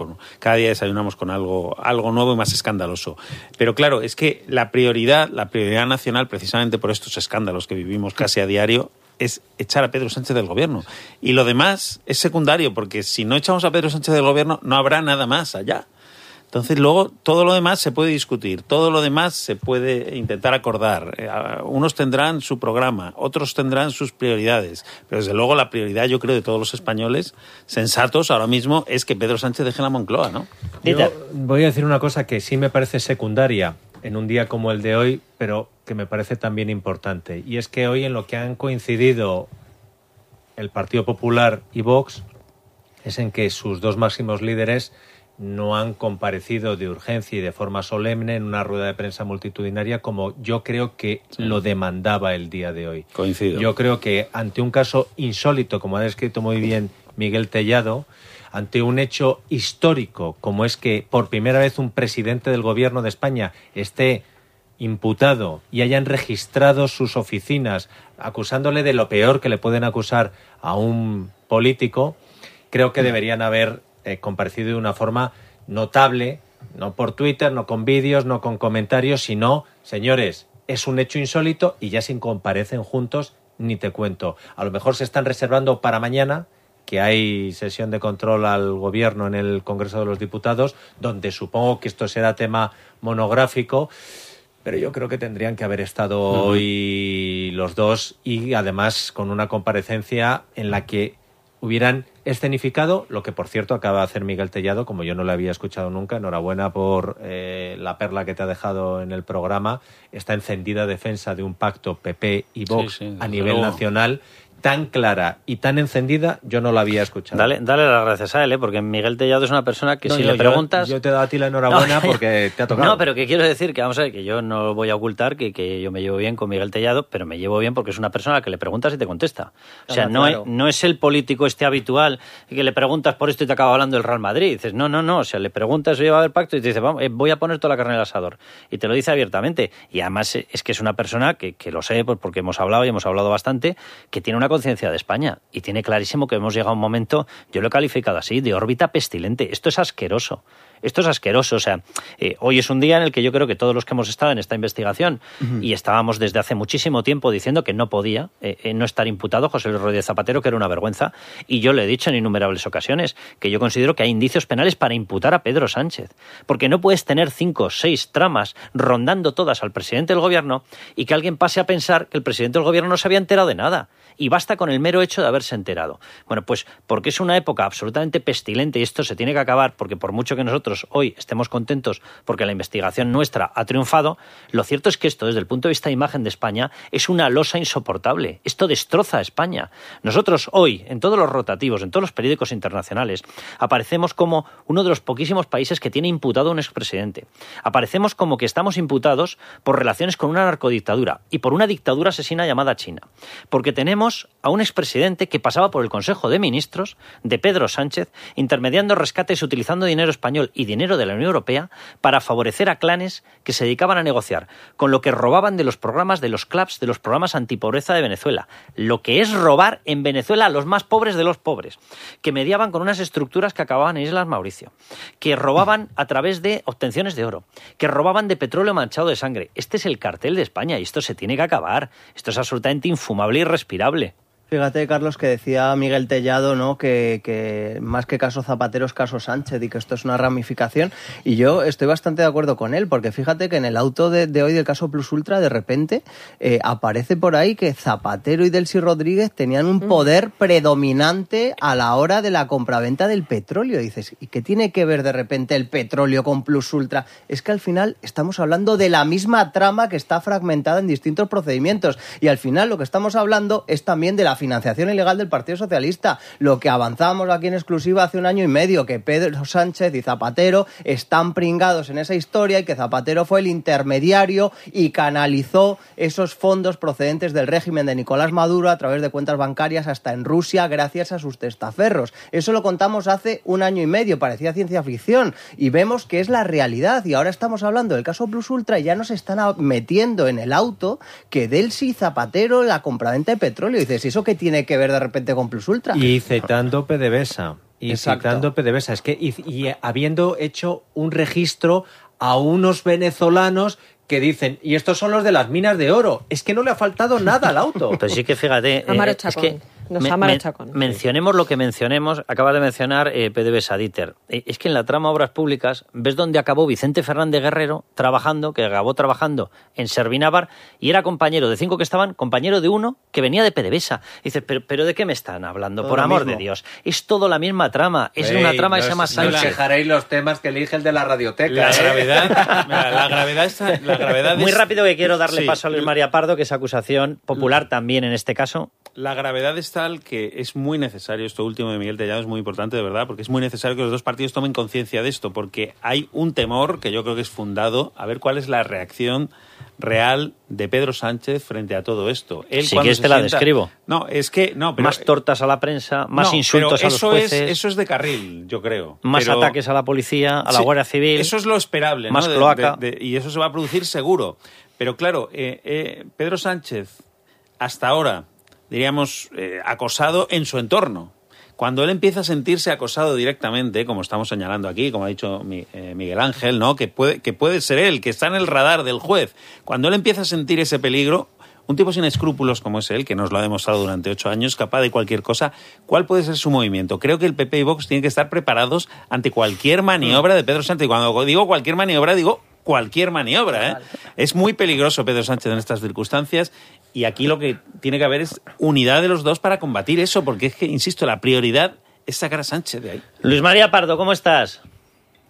con algo nuevo y más escandaloso. Pero claro, es que la prioridad nacional, precisamente por estos escándalos que vivimos casi a diario, es echar a Pedro Sánchez del gobierno. Y lo demás es secundario, porque si no echamos a Pedro Sánchez del gobierno, no habrá nada más allá. Entonces, luego, todo lo demás se puede discutir, todo lo demás se puede intentar acordar. Unos tendrán su programa, otros tendrán sus prioridades. Pero, desde luego, la prioridad, yo creo, de todos los españoles sensatos ahora mismo es que Pedro Sánchez deje la Moncloa, ¿no? Yo voy a decir una cosa que sí me parece secundaria en un día como el de hoy, pero que me parece también importante. Y es que hoy en lo que han coincidido el Partido Popular y Vox es en que sus dos máximos líderes no han comparecido de urgencia y de forma solemne en una rueda de prensa multitudinaria como yo creo que lo demandaba el día de hoy. Coincido. Yo creo que ante un caso insólito, como ha descrito muy bien Miguel Tellado, ante un hecho histórico como es que por primera vez un presidente del gobierno de España esté imputado y hayan registrado sus oficinas acusándole de lo peor que le pueden acusar a un político, creo que deberían haber comparecido de una forma notable, no por Twitter, no con vídeos, no con comentarios, sino, señores, es un hecho insólito y ya si comparecen juntos, ni te cuento. A lo mejor se están reservando para mañana, que hay sesión de control al gobierno en el Congreso de los Diputados, donde supongo que esto será tema monográfico, pero yo creo que tendrían que haber estado hoy los dos y además con una comparecencia en la que hubieran escenificado lo que, por cierto, acaba de hacer Miguel Tellado, como yo no lo había escuchado nunca. Enhorabuena por la perla que te ha dejado en el programa. Esta encendida defensa de un pacto PP y Vox a nivel nacional. tan clara y tan encendida yo no la había escuchado. Dale las gracias a él, porque Miguel Tellado es una persona que si le preguntas... Yo te doy a ti la enhorabuena porque te ha tocado. No, pero que quiero decir que, vamos a ver, que yo no voy a ocultar que yo me llevo bien con Miguel Tellado, pero me llevo bien porque es una persona a la que le preguntas y te contesta. O sea, no es el político habitual que le preguntas por esto y te acaba hablando del Real Madrid. Y dices, no. O sea, le preguntas, oye, va a haber pacto, y te dice, vamos, voy a poner toda la carne al asador. Y te lo dice abiertamente. Y además es que es una persona que lo sé, pues porque hemos hablado bastante, que tiene una conciencia de España y tiene clarísimo que hemos llegado a un momento, yo lo he calificado así, de órbita pestilente. Esto es asqueroso. O sea, hoy es un día en el que yo creo que todos los que hemos estado en esta investigación y estábamos desde hace muchísimo tiempo diciendo que no podía no estar imputado José Luis Rodríguez Zapatero, que era una vergüenza, y yo le he dicho en innumerables ocasiones que yo considero que hay indicios penales para imputar a Pedro Sánchez, porque no puedes tener 5 o 6 tramas rondando todas al presidente del gobierno y que alguien pase a pensar que el presidente del gobierno no se había enterado de nada. Y basta con el mero hecho de haberse enterado. Bueno, pues porque es una época absolutamente pestilente y esto se tiene que acabar, porque por mucho que nosotros hoy estemos contentos porque la investigación nuestra ha triunfado, lo cierto es que esto, desde el punto de vista de imagen de España, es una losa insoportable. Esto destroza a España. Nosotros hoy, en todos los rotativos, en todos los periódicos internacionales, aparecemos como uno de los poquísimos países que tiene imputado a un expresidente. Aparecemos como que estamos imputados por relaciones con una narcodictadura y por una dictadura asesina llamada China. Porque tenemos a un expresidente que pasaba por el Consejo de Ministros de Pedro Sánchez, intermediando rescates utilizando dinero español y dinero de la Unión Europea para favorecer a clanes que se dedicaban a negociar con lo que robaban de los programas de los CLAPS, de los programas antipobreza de Venezuela. Lo que es robar en Venezuela a los más pobres de los pobres, que mediaban con unas estructuras que acababan en Islas Mauricio, que robaban a través de obtenciones de oro, que robaban de petróleo manchado de sangre. Este es el cartel de España y esto se tiene que acabar. Esto es absolutamente infumable y irrespirable. Fíjate, Carlos, que decía Miguel Tellado, ¿no?, que más que caso Zapatero es caso Sánchez y que esto es una ramificación. Y yo estoy bastante de acuerdo con él, porque fíjate que en el auto de hoy del caso Plus Ultra, de repente aparece por ahí que Zapatero y Delcy Rodríguez tenían un poder predominante a la hora de la compraventa del petróleo. Y dices, ¿y qué tiene que ver de repente el petróleo con Plus Ultra? Es que al final estamos hablando de la misma trama que está fragmentada en distintos procedimientos. Y al final lo que estamos hablando es también de la financiación ilegal del Partido Socialista. Lo que avanzábamos aquí en exclusiva hace 1 año y medio, que Pedro Sánchez y Zapatero están pringados en esa historia y que Zapatero fue el intermediario y canalizó esos fondos procedentes del régimen de Nicolás Maduro a través de cuentas bancarias hasta en Rusia gracias a sus testaferros. Eso lo contamos hace 1 año y medio, parecía ciencia ficción, y vemos que es la realidad. Y ahora estamos hablando del caso Plus Ultra y ya nos están metiendo en el auto que Delcy y Zapatero la compraventa de petróleo. Y dices, ¿eso qué tiene que ver de repente con Plus Ultra? Y citando PDVSA. Es que y habiendo hecho un registro a unos venezolanos que dicen, y estos son los de las minas de oro. Es que no le ha faltado nada al auto. Pues sí que fíjate, es que mencionemos lo que mencionemos, acabas de mencionar PDVSA, Dieter. Es que en la trama Obras Públicas ves dónde acabó Vicente Fernández Guerrero que acabó trabajando en Servinávar y era compañero de 5 que estaban, compañero de 1 que venía de PDVSA. Y dices, ¿pero de qué me están hablando? Todo por amor de Dios. Es todo la misma trama. Es una trama que se llama Sánchez. No dejaréis los temas que elige el de la radioteca. La gravedad está... Muy rápido, que quiero darle paso a Luis María Pardo, que es acusación popular también en este caso. La gravedad es tal que es muy necesario, esto último de Miguel Tellado es muy importante, de verdad, porque es muy necesario que los dos partidos tomen conciencia de esto, porque hay un temor que yo creo que es fundado, a ver cuál es la reacción real de Pedro Sánchez frente a todo esto. Él, si quieres te la describo. No, es que... no, pero, más tortas a la prensa, más insultos a los jueces... Eso es de carril, yo creo. Más ataques a la policía, a la Guardia Civil... Eso es lo esperable, más ¿no? cloaca. Y eso se va a producir seguro. Pero claro, Pedro Sánchez, hasta ahora, diríamos, acosado en su entorno. Cuando él empieza a sentirse acosado directamente, como estamos señalando aquí, como ha dicho Miguel Ángel, ¿no?, que puede ser él, que está en el radar del juez, cuando él empieza a sentir ese peligro, un tipo sin escrúpulos como es él, que nos lo ha demostrado durante 8 años, capaz de cualquier cosa, ¿cuál puede ser su movimiento? Creo que el PP y Vox tienen que estar preparados ante cualquier maniobra de Pedro Sánchez. Y cuando digo cualquier maniobra, digo cualquier maniobra, ¿eh? Es muy peligroso Pedro Sánchez en estas circunstancias. Y aquí lo que tiene que haber es unidad de los dos para combatir eso, porque es que, insisto, la prioridad es sacar a Sánchez de ahí. Luis María Pardo, ¿cómo estás?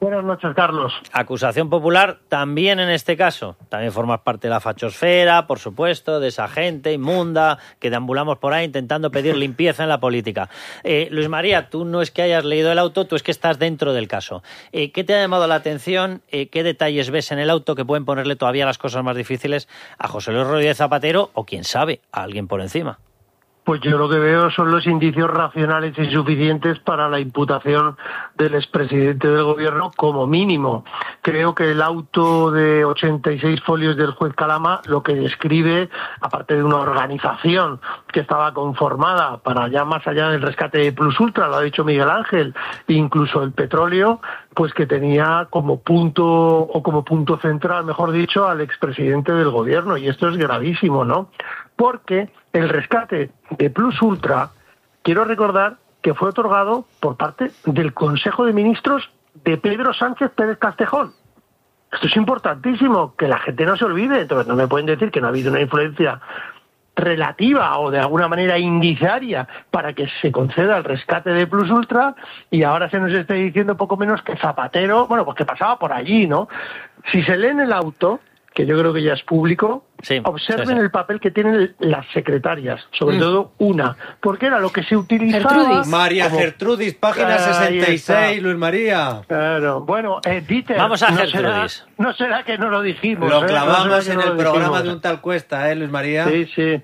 Buenas noches, Carlos. Acusación popular también en este caso. También formas parte de la fachosfera, por supuesto, de esa gente inmunda que deambulamos por ahí intentando pedir limpieza en la política. Luis María, tú no es que hayas leído el auto, tú es que estás dentro del caso. ¿Qué te ha llamado la atención? ¿Qué detalles ves en el auto que pueden ponerle todavía las cosas más difíciles a José Luis Rodríguez Zapatero o, quién sabe, a alguien por encima? Pues yo lo que veo son los indicios racionales y suficientes para la imputación del expresidente del gobierno como mínimo. Creo que el auto de 86 folios del juez Calama lo que describe, aparte de una organización que estaba conformada para ya más allá del rescate de Plus Ultra, lo ha dicho Miguel Ángel, incluso el petróleo, pues que tenía como punto central, mejor dicho, al expresidente del gobierno. Y esto es gravísimo, ¿no? Porque el rescate de Plus Ultra, quiero recordar que fue otorgado por parte del Consejo de Ministros de Pedro Sánchez Pérez Castejón. Esto es importantísimo, que la gente no se olvide. Entonces no me pueden decir que no ha habido una influencia relativa o de alguna manera indiciaria para que se conceda el rescate de Plus Ultra y ahora se nos esté diciendo poco menos que Zapatero, bueno, pues que pasaba por allí, ¿no? Si se lee en el auto, que yo creo que ya es público, observen el papel que tienen las secretarias, sobre todo una, porque era lo que se utilizaba... María Gertrudis, página 66, Luis María. Claro, bueno, Dieter... Vamos a Gertrudis. No será que no lo dijimos. Lo clavamos en el programa de un tal Cuesta, Luis María. Sí.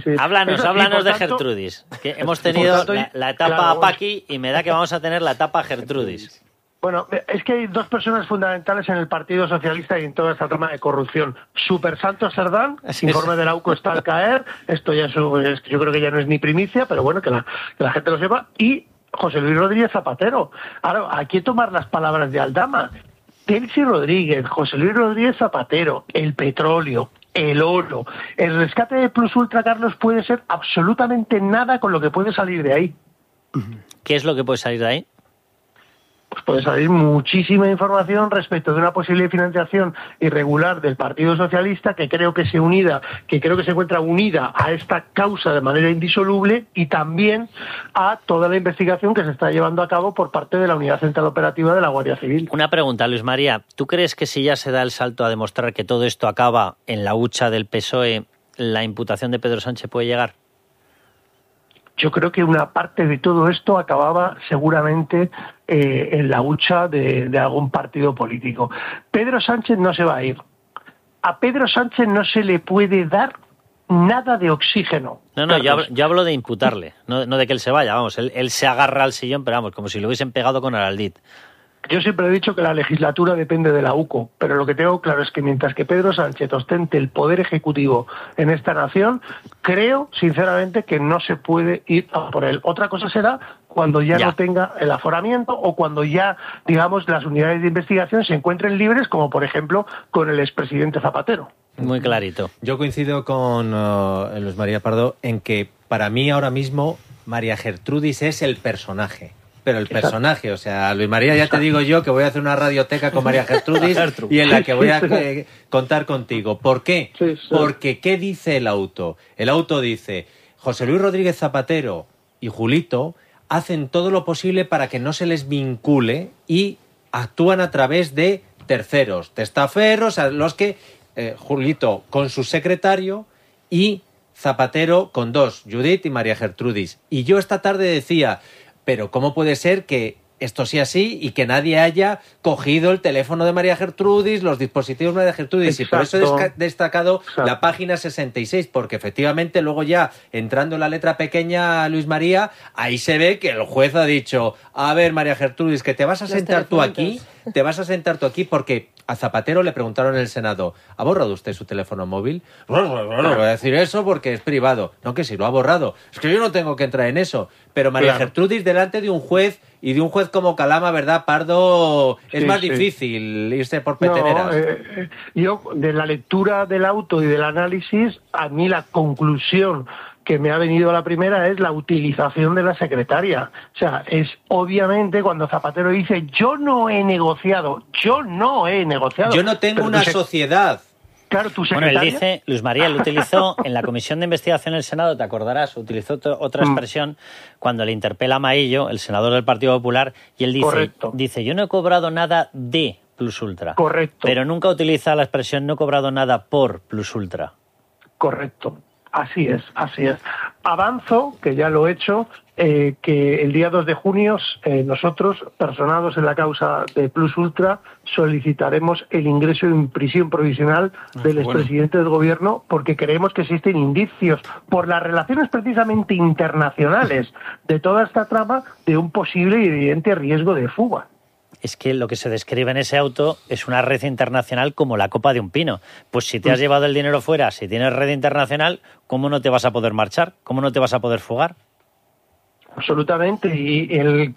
Háblanos de Gertrudis, que hemos tenido la etapa Paqui y me da que vamos a tener la etapa Gertrudis. Bueno, es que hay dos personas fundamentales en el Partido Socialista y en toda esta trama de corrupción. Super Santos Sardán, informe de la UCO está al caer, esto ya es, yo creo que ya no es ni primicia, pero bueno, que la gente lo sepa, y José Luis Rodríguez Zapatero. Ahora, hay que tomar las palabras de Aldama. Delcy Rodríguez, José Luis Rodríguez Zapatero, el petróleo, el oro, el rescate de Plus Ultra, Carlos, puede ser absolutamente nada con lo que puede salir de ahí. ¿Qué es lo que puede salir de ahí? Pues puede salir muchísima información respecto de una posible financiación irregular del Partido Socialista que creo que se encuentra unida a esta causa de manera indisoluble y también a toda la investigación que se está llevando a cabo por parte de la Unidad Central Operativa de la Guardia Civil. Una pregunta, Luis María. ¿Tú crees que si ya se da el salto a demostrar que todo esto acaba en la hucha del PSOE, la imputación de Pedro Sánchez puede llegar? Yo creo que una parte de todo esto acababa seguramente en la hucha de algún partido político. Pedro Sánchez no se va a ir. A Pedro Sánchez no se le puede dar nada de oxígeno. No, yo hablo de imputarle, no de que él se vaya. Vamos, él se agarra al sillón, pero vamos, como si lo hubiesen pegado con Araldit. Yo siempre he dicho que la legislatura depende de la UCO, pero lo que tengo claro es que mientras que Pedro Sánchez ostente el poder ejecutivo en esta nación, creo, sinceramente, que no se puede ir a por él. Otra cosa será cuando ya no tenga el aforamiento o cuando ya, digamos, las unidades de investigación se encuentren libres, como por ejemplo con el expresidente Zapatero. Muy clarito. Yo coincido con Luis María Pardo en que para mí ahora mismo María Gertrudis es el personaje. Pero el personaje, o sea, Luis María, ya te digo yo que voy a hacer una radioteca con María Gertrudis y en la que voy a contar contigo. ¿Por qué? Porque ¿qué dice el auto? El auto dice, José Luis Rodríguez Zapatero y Julito hacen todo lo posible para que no se les vincule y actúan a través de terceros, testaferros, a los que Julito con su secretario y Zapatero con dos, Judith y María Gertrudis. Y yo esta tarde decía... Pero ¿cómo puede ser que esto sea así y que nadie haya cogido el teléfono de María Gertrudis, los dispositivos de María Gertrudis? Exacto. Y por eso he destacado la página 66, porque efectivamente luego ya, entrando en la letra pequeña, Luis María, ahí se ve que el juez ha dicho, a ver, María Gertrudis, que te vas a sentar tú aquí, porque a Zapatero le preguntaron en el Senado, ¿ha borrado usted su teléfono móvil? No voy a decir eso porque es privado. No, que si lo ha borrado. Es que yo no tengo que entrar en eso. Pero María Gertrudis delante de un juez y de un juez como Calama, ¿verdad, Pardo? Es más difícil irse por peteneras. Yo, de la lectura del auto y del análisis, a mí la conclusión que me ha venido a la primera es la utilización de la secretaria. O sea, es obviamente cuando Zapatero dice yo no he negociado. Yo no tengo una sociedad. Claro, tu Bueno, secretaria... él dice, Luis María, él utilizó en la comisión de investigación del Senado, te acordarás, utilizó otra expresión cuando le interpela a Maillo, el senador del Partido Popular, y él dice, yo no he cobrado nada de Plus Ultra. Correcto. Pero nunca utiliza la expresión no he cobrado nada por Plus Ultra. Correcto. Así es. Avanzo, que ya lo he hecho, que el día 2 de junio nosotros, personados en la causa de Plus Ultra, solicitaremos el ingreso en prisión provisional del expresidente del gobierno porque creemos que existen indicios por las relaciones precisamente internacionales de toda esta trama de un posible y evidente riesgo de fuga. Es que lo que se describe en ese auto es una red internacional como la copa de un pino. Pues si te has llevado el dinero fuera, si tienes red internacional, ¿cómo no te vas a poder marchar? ¿Cómo no te vas a poder fugar? Absolutamente, y el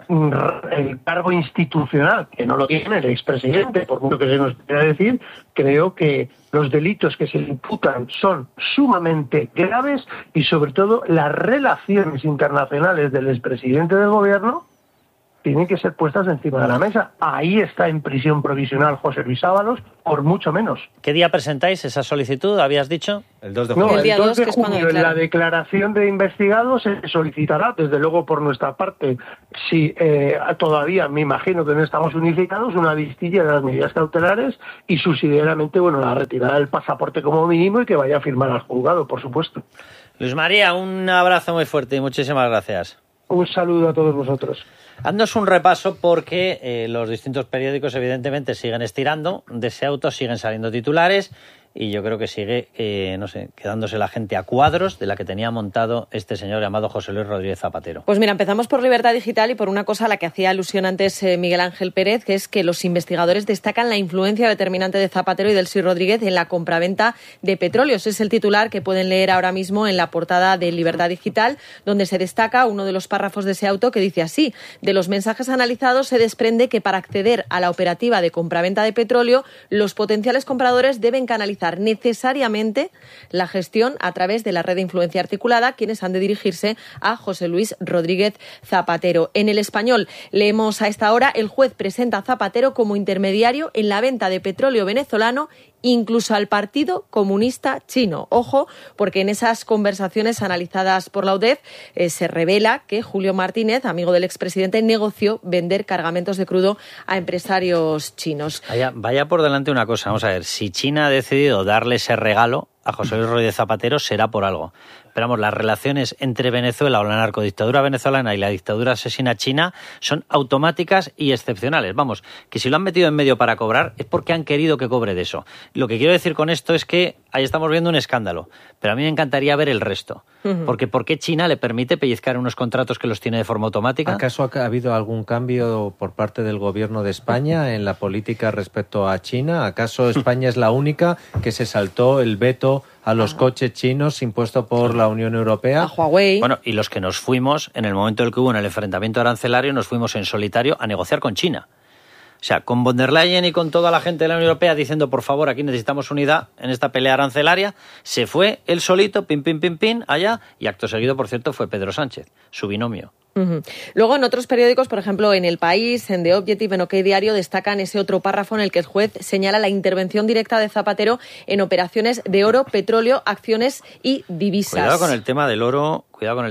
cargo institucional, que no lo tiene el expresidente, por mucho que se nos quiera decir, creo que los delitos que se le imputan son sumamente graves y sobre todo las relaciones internacionales del expresidente del gobierno tienen que ser puestas encima de la mesa. Ahí está en prisión provisional José Luis Ábalos, por mucho menos. ¿Qué día presentáis esa solicitud, habías dicho? El 2 de junio. No, el día 2 de que es cuando junio, en la declaración de investigados se solicitará, desde luego por nuestra parte, si todavía me imagino que no estamos unificados, una vistilla de las medidas cautelares y subsidiariamente, la retirada del pasaporte como mínimo y que vaya a firmar al juzgado, por supuesto. Luis María, un abrazo muy fuerte y muchísimas gracias. Un saludo a todos vosotros. Haznos un repaso porque los distintos periódicos evidentemente siguen estirando, de ese auto siguen saliendo titulares y yo creo que sigue, quedándose la gente a cuadros de la que tenía montado este señor llamado José Luis Rodríguez Zapatero. Pues mira, empezamos por Libertad Digital y por una cosa a la que hacía alusión antes Miguel Ángel Pérez, que es que los investigadores destacan la influencia determinante de Zapatero y del Delcy Rodríguez en la compraventa de petróleos. Es el titular que pueden leer ahora mismo en la portada de Libertad Digital, donde se destaca uno de los párrafos de ese auto que dice así: de los mensajes analizados se desprende que para acceder a la operativa de compraventa de petróleo, los potenciales compradores deben canalizar necesariamente la gestión a través de la red de influencia articulada, quienes han de dirigirse a José Luis Rodríguez Zapatero. En El Español leemos a esta hora: el juez presenta a Zapatero como intermediario en la venta de petróleo venezolano incluso al Partido Comunista Chino. Ojo, porque en esas conversaciones analizadas por la UDEF se revela que Julio Martínez, amigo del expresidente, negoció vender cargamentos de crudo a empresarios chinos. Vaya por delante una cosa, vamos a ver, si China ha decidido darle ese regalo a José Luis Rodríguez Zapatero será por algo. Pero vamos, las relaciones entre Venezuela o la narcodictadura venezolana y la dictadura asesina china son automáticas y excepcionales. Vamos, que si lo han metido en medio para cobrar es porque han querido que cobre de eso. Lo que quiero decir con esto es que ahí estamos viendo un escándalo, pero a mí me encantaría ver el resto. Porque ¿por qué China le permite pellizcar unos contratos que los tiene de forma automática? ¿Acaso ha habido algún cambio por parte del gobierno de España en la política respecto a China? ¿Acaso España es la única que se saltó el veto a los coches chinos impuesto por la Unión Europea? A Huawei. Bueno, y los que nos fuimos, en el momento en el que hubo en el enfrentamiento arancelario, nos fuimos en solitario a negociar con China. O sea, con von der Leyen y con toda la gente de la Unión Europea diciendo, por favor, aquí necesitamos unidad en esta pelea arancelaria, se fue él solito, pim, allá, y acto seguido, por cierto, fue Pedro Sánchez, su binomio. Luego, en otros periódicos, por ejemplo, en El País, en The Objective, en OK Diario, destacan ese otro párrafo en el que el juez señala la intervención directa de Zapatero en operaciones de oro, petróleo, acciones y divisas. Cuidado con el tema del oro.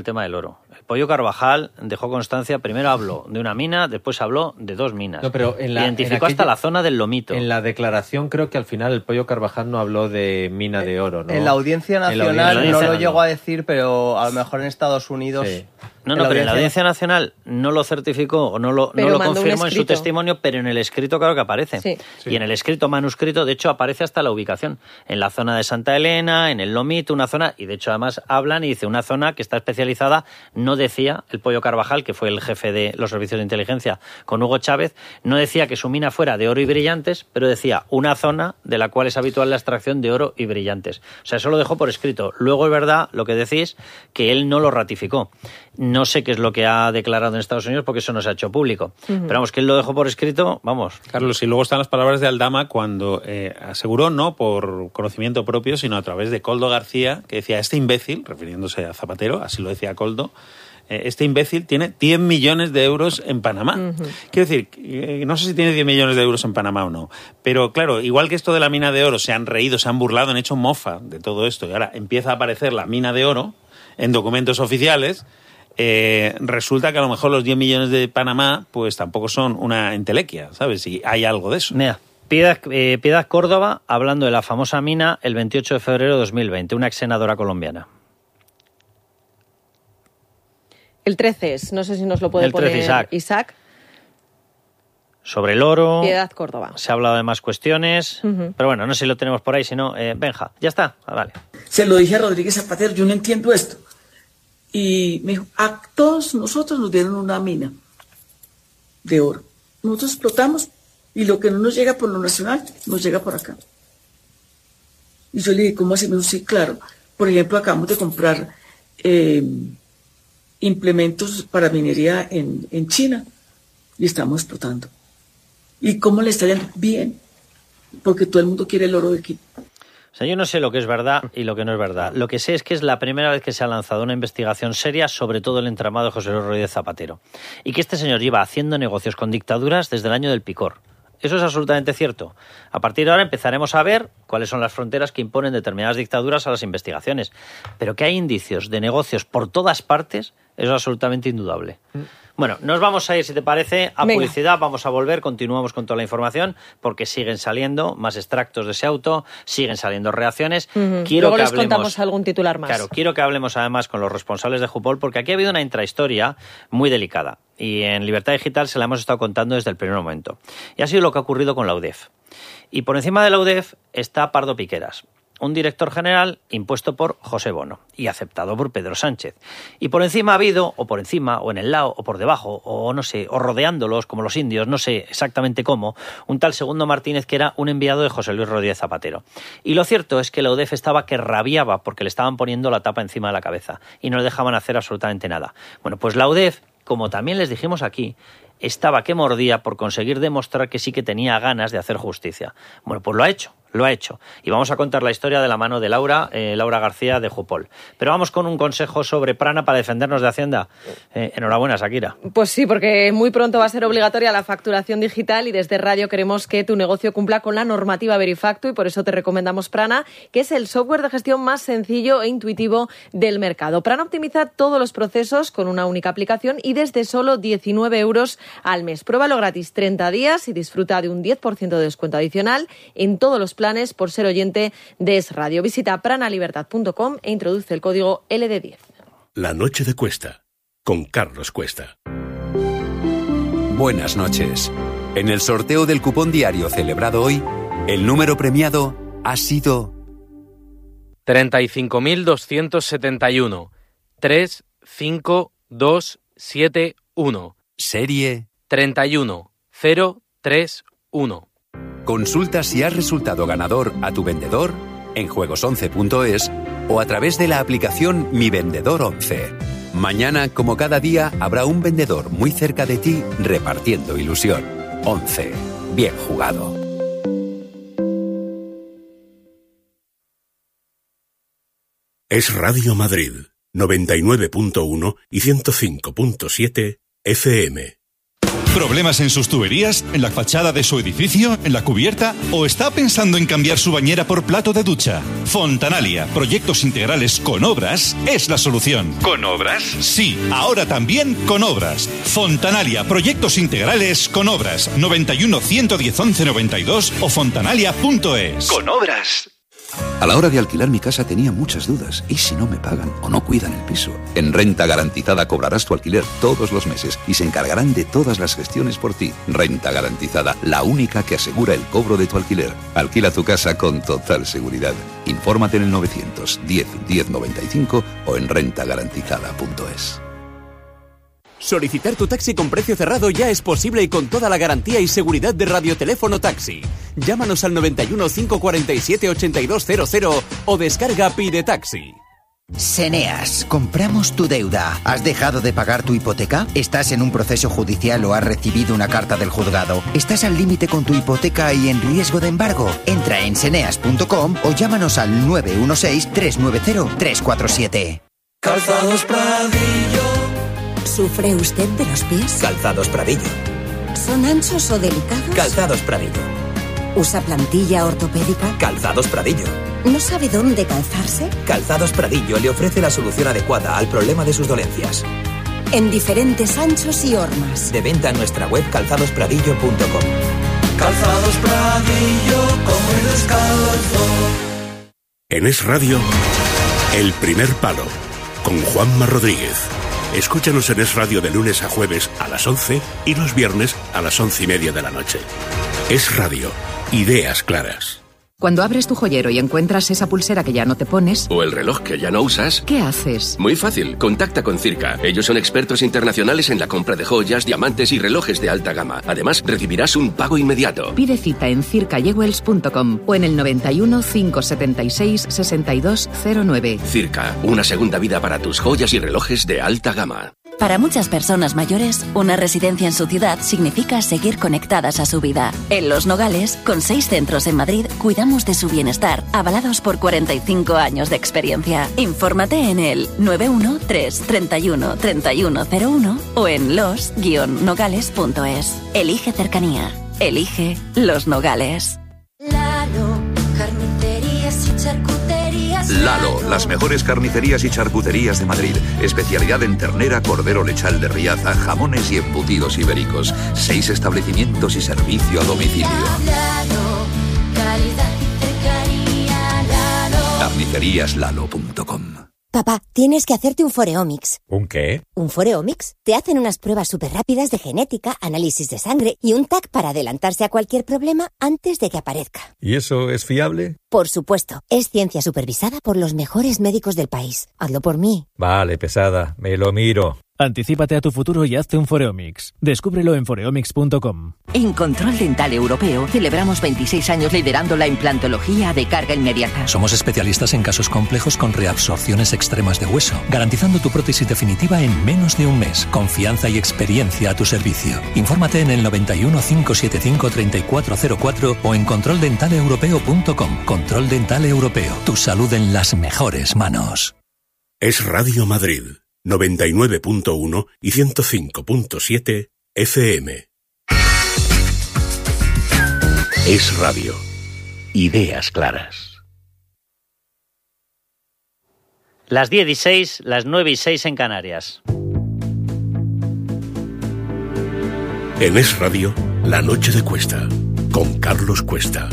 El Pollo Carvajal dejó constancia, primero habló de una mina, después habló de dos minas. No, pero identificó hasta la zona del Lomito. En la declaración creo que al final el Pollo Carvajal no habló de mina de oro, ¿no? En la Audiencia Nacional no lo llegó a decir, pero a lo mejor en Estados Unidos... Sí. No, pero en la Audiencia Nacional no lo certificó o no lo confirmó en su testimonio, pero en el escrito claro que aparece. Sí. Y en el escrito manuscrito, de hecho, aparece hasta la ubicación. En la zona de Santa Elena, en el Lomito, una zona, y de hecho además hablan y dice una zona que está especializada, no decía el Pollo Carvajal, que fue el jefe de los servicios de inteligencia con Hugo Chávez, no decía que su mina fuera de oro y brillantes, pero decía una zona de la cual es habitual la extracción de oro y brillantes. O sea, eso lo dejó por escrito. Luego es verdad lo que decís, que él no lo ratificó. No sé qué es lo que ha declarado en Estados Unidos porque eso no se ha hecho público. Pero vamos, que él lo dejó por escrito, vamos. Carlos, y luego están las palabras de Aldama cuando aseguró, no por conocimiento propio, sino a través de Koldo García, que decía, este imbécil, refiriéndose a Zapatero, así lo decía Koldo, Este imbécil tiene 10 millones de euros en Panamá. Quiero decir, no sé si tiene 10 millones de euros en Panamá o no, pero claro, igual que esto de la mina de oro, se han reído, se han burlado, han hecho mofa de todo esto, y ahora empieza a aparecer la mina de oro en documentos oficiales. Resulta que a lo mejor los 10 millones de Panamá pues tampoco son una entelequia, ¿sabes? Si hay algo de eso. Mira, Piedad Córdoba hablando de la famosa mina el 28 de febrero de 2020, una ex senadora colombiana. El 13 es, no sé si nos lo puede poner Isaac. Sobre el oro. Piedad Córdoba. Se ha hablado de más cuestiones, pero bueno, no sé si lo tenemos por ahí, si no, Benja, ya está, vale. Se lo dije a Rodríguez Zapatero, yo no entiendo esto. Y me dijo, a todos nosotros nos dieron una mina de oro. Nosotros explotamos y lo que no nos llega por lo nacional, nos llega por acá. Y yo le dije, ¿cómo así? Me dijo, sí, claro. Por ejemplo, acabamos de comprar implementos para minería en China y estamos explotando. ¿Y cómo le está yendo? Bien, porque todo el mundo quiere el oro de aquí. O sea, yo no sé lo que es verdad y lo que no es verdad. Lo que sé es que es la primera vez que se ha lanzado una investigación seria sobre todo el entramado de José Luis Rodríguez Zapatero. Y que este señor lleva haciendo negocios con dictaduras desde el año del picor. Eso es absolutamente cierto. A partir de ahora empezaremos a ver cuáles son las fronteras que imponen determinadas dictaduras a las investigaciones. Pero que hay indicios de negocios por todas partes, eso es absolutamente indudable. Bueno, nos vamos a ir, si te parece, a publicidad. Vamos a volver, continuamos con toda la información, porque siguen saliendo más extractos de ese auto, siguen saliendo reacciones. Luego les contamos algún titular más. Claro, quiero que hablemos además con los responsables de Jupol, porque aquí ha habido una intrahistoria muy delicada. Y en Libertad Digital se la hemos estado contando desde el primer momento. Y ha sido lo que ha ocurrido con la UDEF. Y por encima de la UDEF está Pardo Piqueras, un director general impuesto por José Bono y aceptado por Pedro Sánchez. Y por encima ha habido, o por encima, o en el lado, o por debajo, o no sé, o rodeándolos como los indios, no sé exactamente cómo, un tal Segundo Martínez que era un enviado de José Luis Rodríguez Zapatero. Y lo cierto es que la UDEF estaba que rabiaba porque le estaban poniendo la tapa encima de la cabeza y no le dejaban hacer absolutamente nada. Bueno, pues la UDEF, como también les dijimos aquí, estaba que mordía por conseguir demostrar que sí que tenía ganas de hacer justicia. Bueno, pues lo ha hecho. Y vamos a contar la historia de la mano de Laura García de Jupol. Pero vamos con un consejo sobre Prana para defendernos de Hacienda. Enhorabuena, Shakira. Pues sí, porque muy pronto va a ser obligatoria la facturación digital y desde Radio queremos que tu negocio cumpla con la normativa Verifacto y por eso te recomendamos Prana, que es el software de gestión más sencillo e intuitivo del mercado. Prana optimiza todos los procesos con una única aplicación y desde solo 19 euros al mes. Pruébalo gratis 30 días y disfruta de un 10% de descuento adicional en todos los planes por ser oyente de Es Radio. Visita pranalibertad.com e introduce el código LD10. La noche de Cuesta, con Carlos Cuesta. Buenas noches. En el sorteo del cupón diario celebrado hoy, el número premiado ha sido 35.271 35271. Serie 31031. Consulta si has resultado ganador a tu vendedor en juegos11.es o a través de la aplicación Mi Vendedor 11. Mañana, como cada día, habrá un vendedor muy cerca de ti repartiendo ilusión. 11. Bien jugado. Es Radio Madrid, 99.1 y 105.7 FM. ¿Problemas en sus tuberías? ¿En la fachada de su edificio? ¿En la cubierta? ¿O está pensando en cambiar su bañera por plato de ducha? Fontanalia, proyectos integrales con obras, es la solución. ¿Con obras? Sí, ahora también con obras. Fontanalia, proyectos integrales con obras. 91 110 11 92 o fontanalia.es. ¡Con obras! A la hora de alquilar mi casa tenía muchas dudas. ¿Y si no me pagan o no cuidan el piso? En Renta Garantizada cobrarás tu alquiler todos los meses y se encargarán de todas las gestiones por ti. Renta Garantizada, la única que asegura el cobro de tu alquiler. Alquila tu casa con total seguridad. Infórmate en el 910 1095 o en rentagarantizada.es. Solicitar tu taxi con precio cerrado ya es posible y con toda la garantía y seguridad de Radioteléfono Taxi. Llámanos al 91 547 8200 o descarga Pide Taxi. Seneas, compramos tu deuda. ¿Has dejado de pagar tu hipoteca? ¿Estás en un proceso judicial o has recibido una carta del juzgado? ¿Estás al límite con tu hipoteca y en riesgo de embargo? Entra en seneas.com o llámanos al 916-390-347. Calzados Pradillo, ¿Sufre usted de los pies? Calzados Pradillo. ¿Son anchos o delicados? Calzados Pradillo. ¿Usa plantilla ortopédica? Calzados Pradillo. ¿No sabe dónde calzarse? Calzados Pradillo le ofrece la solución adecuada al problema de sus dolencias. En diferentes anchos y hormas. De venta en nuestra web calzadospradillo.com. Calzados Pradillo, como el descalzo. En Es Radio, El Primer Palo, con Juanma Rodríguez. Escúchanos en Es Radio de lunes a jueves a las 11 y los viernes a las 11:30 de la noche. Es Radio, ideas claras. Cuando abres tu joyero y encuentras esa pulsera que ya no te pones... O el reloj que ya no usas... ¿Qué haces? Muy fácil, contacta con Circa. Ellos son expertos internacionales en la compra de joyas, diamantes y relojes de alta gama. Además, recibirás un pago inmediato. Pide cita en circayewells.com o en el 91 576 6209. Circa, una segunda vida para tus joyas y relojes de alta gama. Para muchas personas mayores, una residencia en su ciudad significa seguir conectadas a su vida. En Los Nogales, con 6 centros en Madrid, cuidamos de su bienestar, avalados por 45 años de experiencia. Infórmate en el 913 31 3101 o en los-nogales.es. Elige cercanía. Elige Los Nogales. Lalo, carnicerías y charcuterías. Lalo, las mejores carnicerías y charcuterías de Madrid. Especialidad en ternera, cordero lechal de Riaza, jamones y embutidos ibéricos. 6 establecimientos y servicio a domicilio. Lalo, calidad y cercanía. Lalo. Carniceríaslalo.com. Papá, tienes que hacerte un Foreomics. ¿Un qué? ¿Un Foreomics? Te hacen unas pruebas súper rápidas de genética, análisis de sangre y un TAC para adelantarse a cualquier problema antes de que aparezca. ¿Y eso es fiable? Por supuesto. Es ciencia supervisada por los mejores médicos del país. Hazlo por mí. Vale, pesada. Me lo miro. Anticípate a tu futuro y hazte un Foreomics. Descúbrelo en foreomics.com. En Control Dental Europeo celebramos 26 años liderando la implantología de carga inmediata. Somos especialistas en casos complejos con reabsorciones extremas de hueso, garantizando tu prótesis definitiva en menos de un mes. Confianza y experiencia a tu servicio. Infórmate en el 91 575 3404 o en controldentaleuropeo.com. Control Dental Europeo. Tu salud en las mejores manos. Es Radio Madrid. 99.1 y 105.7 FM. Es Radio. Ideas claras. Las 10:06, las 9:06 en Canarias. En Es Radio, La Noche de Cuesta, con Carlos Cuesta.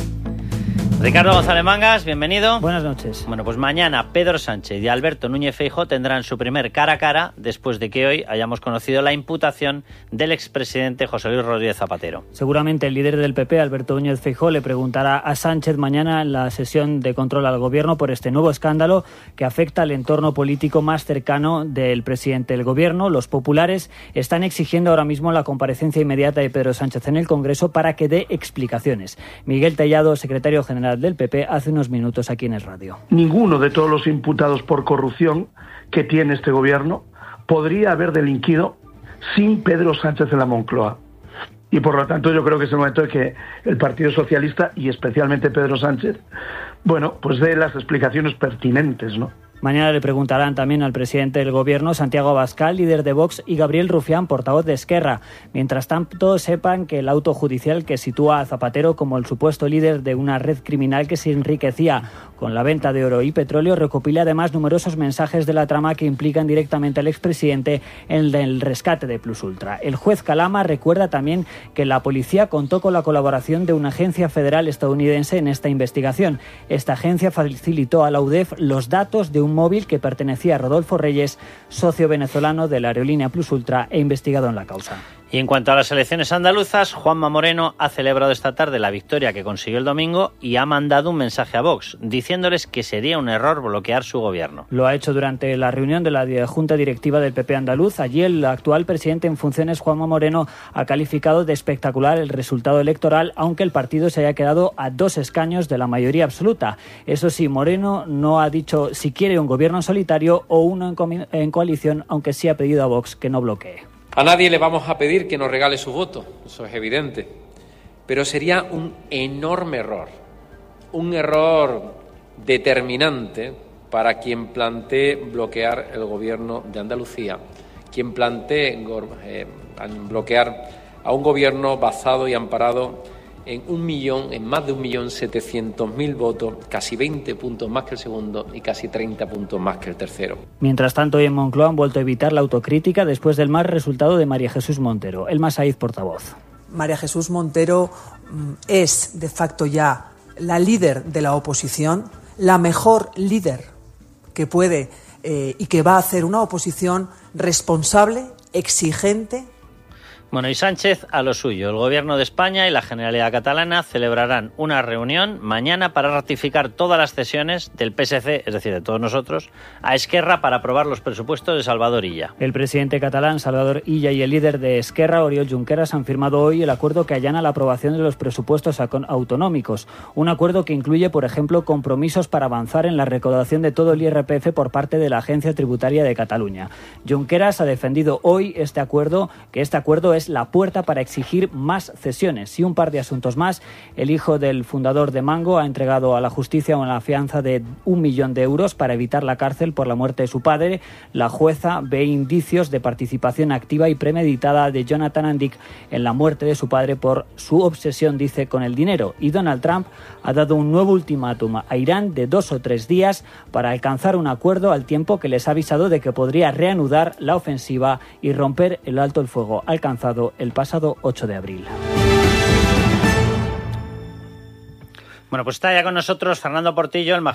Ricardo González Mangas, bienvenido. Buenas noches. Bueno, pues mañana Pedro Sánchez y Alberto Núñez Feijóo tendrán su primer cara a cara después de que hoy hayamos conocido la imputación del expresidente José Luis Rodríguez Zapatero. Seguramente el líder del PP, Alberto Núñez Feijóo, le preguntará a Sánchez mañana en la sesión de control al gobierno por este nuevo escándalo que afecta al entorno político más cercano del presidente del gobierno. Los populares están exigiendo ahora mismo la comparecencia inmediata de Pedro Sánchez en el Congreso para que dé explicaciones. Miguel Tellado, secretario general del PP, hace unos minutos aquí en Es Radio. Ninguno de todos los imputados por corrupción que tiene este gobierno podría haber delinquido sin Pedro Sánchez en la Moncloa. Y por lo tanto yo creo que es el momento de que el Partido Socialista y especialmente Pedro Sánchez, bueno, pues dé las explicaciones pertinentes, ¿no? Mañana le preguntarán también al presidente del Gobierno, Santiago Abascal, líder de Vox, y Gabriel Rufián, portavoz de Esquerra. Mientras tanto, sepan que el auto judicial que sitúa a Zapatero como el supuesto líder de una red criminal que se enriquecía con la venta de oro y petróleo recopila además numerosos mensajes de la trama que implican directamente al expresidente en el rescate de Plus Ultra. El juez Calama recuerda también que la policía contó con la colaboración de una agencia federal estadounidense en esta investigación. Esta agencia facilitó a la UDEF los datos de un móvil que pertenecía a Rodolfo Reyes, socio venezolano de la aerolínea Plus Ultra e investigado en la causa. Y en cuanto a las elecciones andaluzas, Juanma Moreno ha celebrado esta tarde la victoria que consiguió el domingo y ha mandado un mensaje a Vox, diciéndoles que sería un error bloquear su gobierno. Lo ha hecho durante la reunión de la Junta Directiva del PP andaluz. Allí el actual presidente en funciones, Juanma Moreno, ha calificado de espectacular el resultado electoral, aunque el partido se haya quedado a 2 escaños de la mayoría absoluta. Eso sí, Moreno no ha dicho si quiere un gobierno en solitario o uno en coalición, aunque sí ha pedido a Vox que no bloquee. A nadie le vamos a pedir que nos regale su voto, eso es evidente, pero sería un enorme error, un error determinante para quien plantee bloquear el gobierno de Andalucía, quien plantee bloquear a un gobierno basado y amparado en más de 1.700.000 votos, casi 20 puntos más que el segundo y casi 30 puntos más que el tercero. Mientras tanto, hoy en Moncloa han vuelto a evitar la autocrítica después del mal resultado de María Jesús Montero. Elma Saíz, portavoz. María Jesús Montero es de facto ya la líder de la oposición, la mejor líder que puede y que va a hacer una oposición responsable, exigente. Bueno, y Sánchez a lo suyo. El Gobierno de España y la Generalidad Catalana celebrarán una reunión mañana para ratificar todas las cesiones del PSC, es decir, de todos nosotros, a Esquerra para aprobar los presupuestos de Salvador Illa. El presidente catalán, Salvador Illa, y el líder de Esquerra, Oriol Junqueras, han firmado hoy el acuerdo que allana la aprobación de los presupuestos autonómicos. Un acuerdo que incluye, por ejemplo, compromisos para avanzar en la recaudación de todo el IRPF por parte de la Agencia Tributaria de Cataluña. Junqueras ha defendido hoy este acuerdo es la puerta para exigir más cesiones. Y un par de asuntos más. El hijo del fundador de Mango ha entregado a la justicia una fianza de 1 millón de euros para evitar la cárcel por la muerte de su padre. La jueza ve indicios de participación activa y premeditada de Jonathan Andic en la muerte de su padre por su obsesión, dice, con el dinero. Y Donald Trump ha dado un nuevo ultimátum a Irán de 2 o 3 días para alcanzar un acuerdo, al tiempo que les ha avisado de que podría reanudar la ofensiva y romper el alto el fuego alcanzado el pasado 8 de abril. Bueno, pues está ya con nosotros Fernando Portillo, el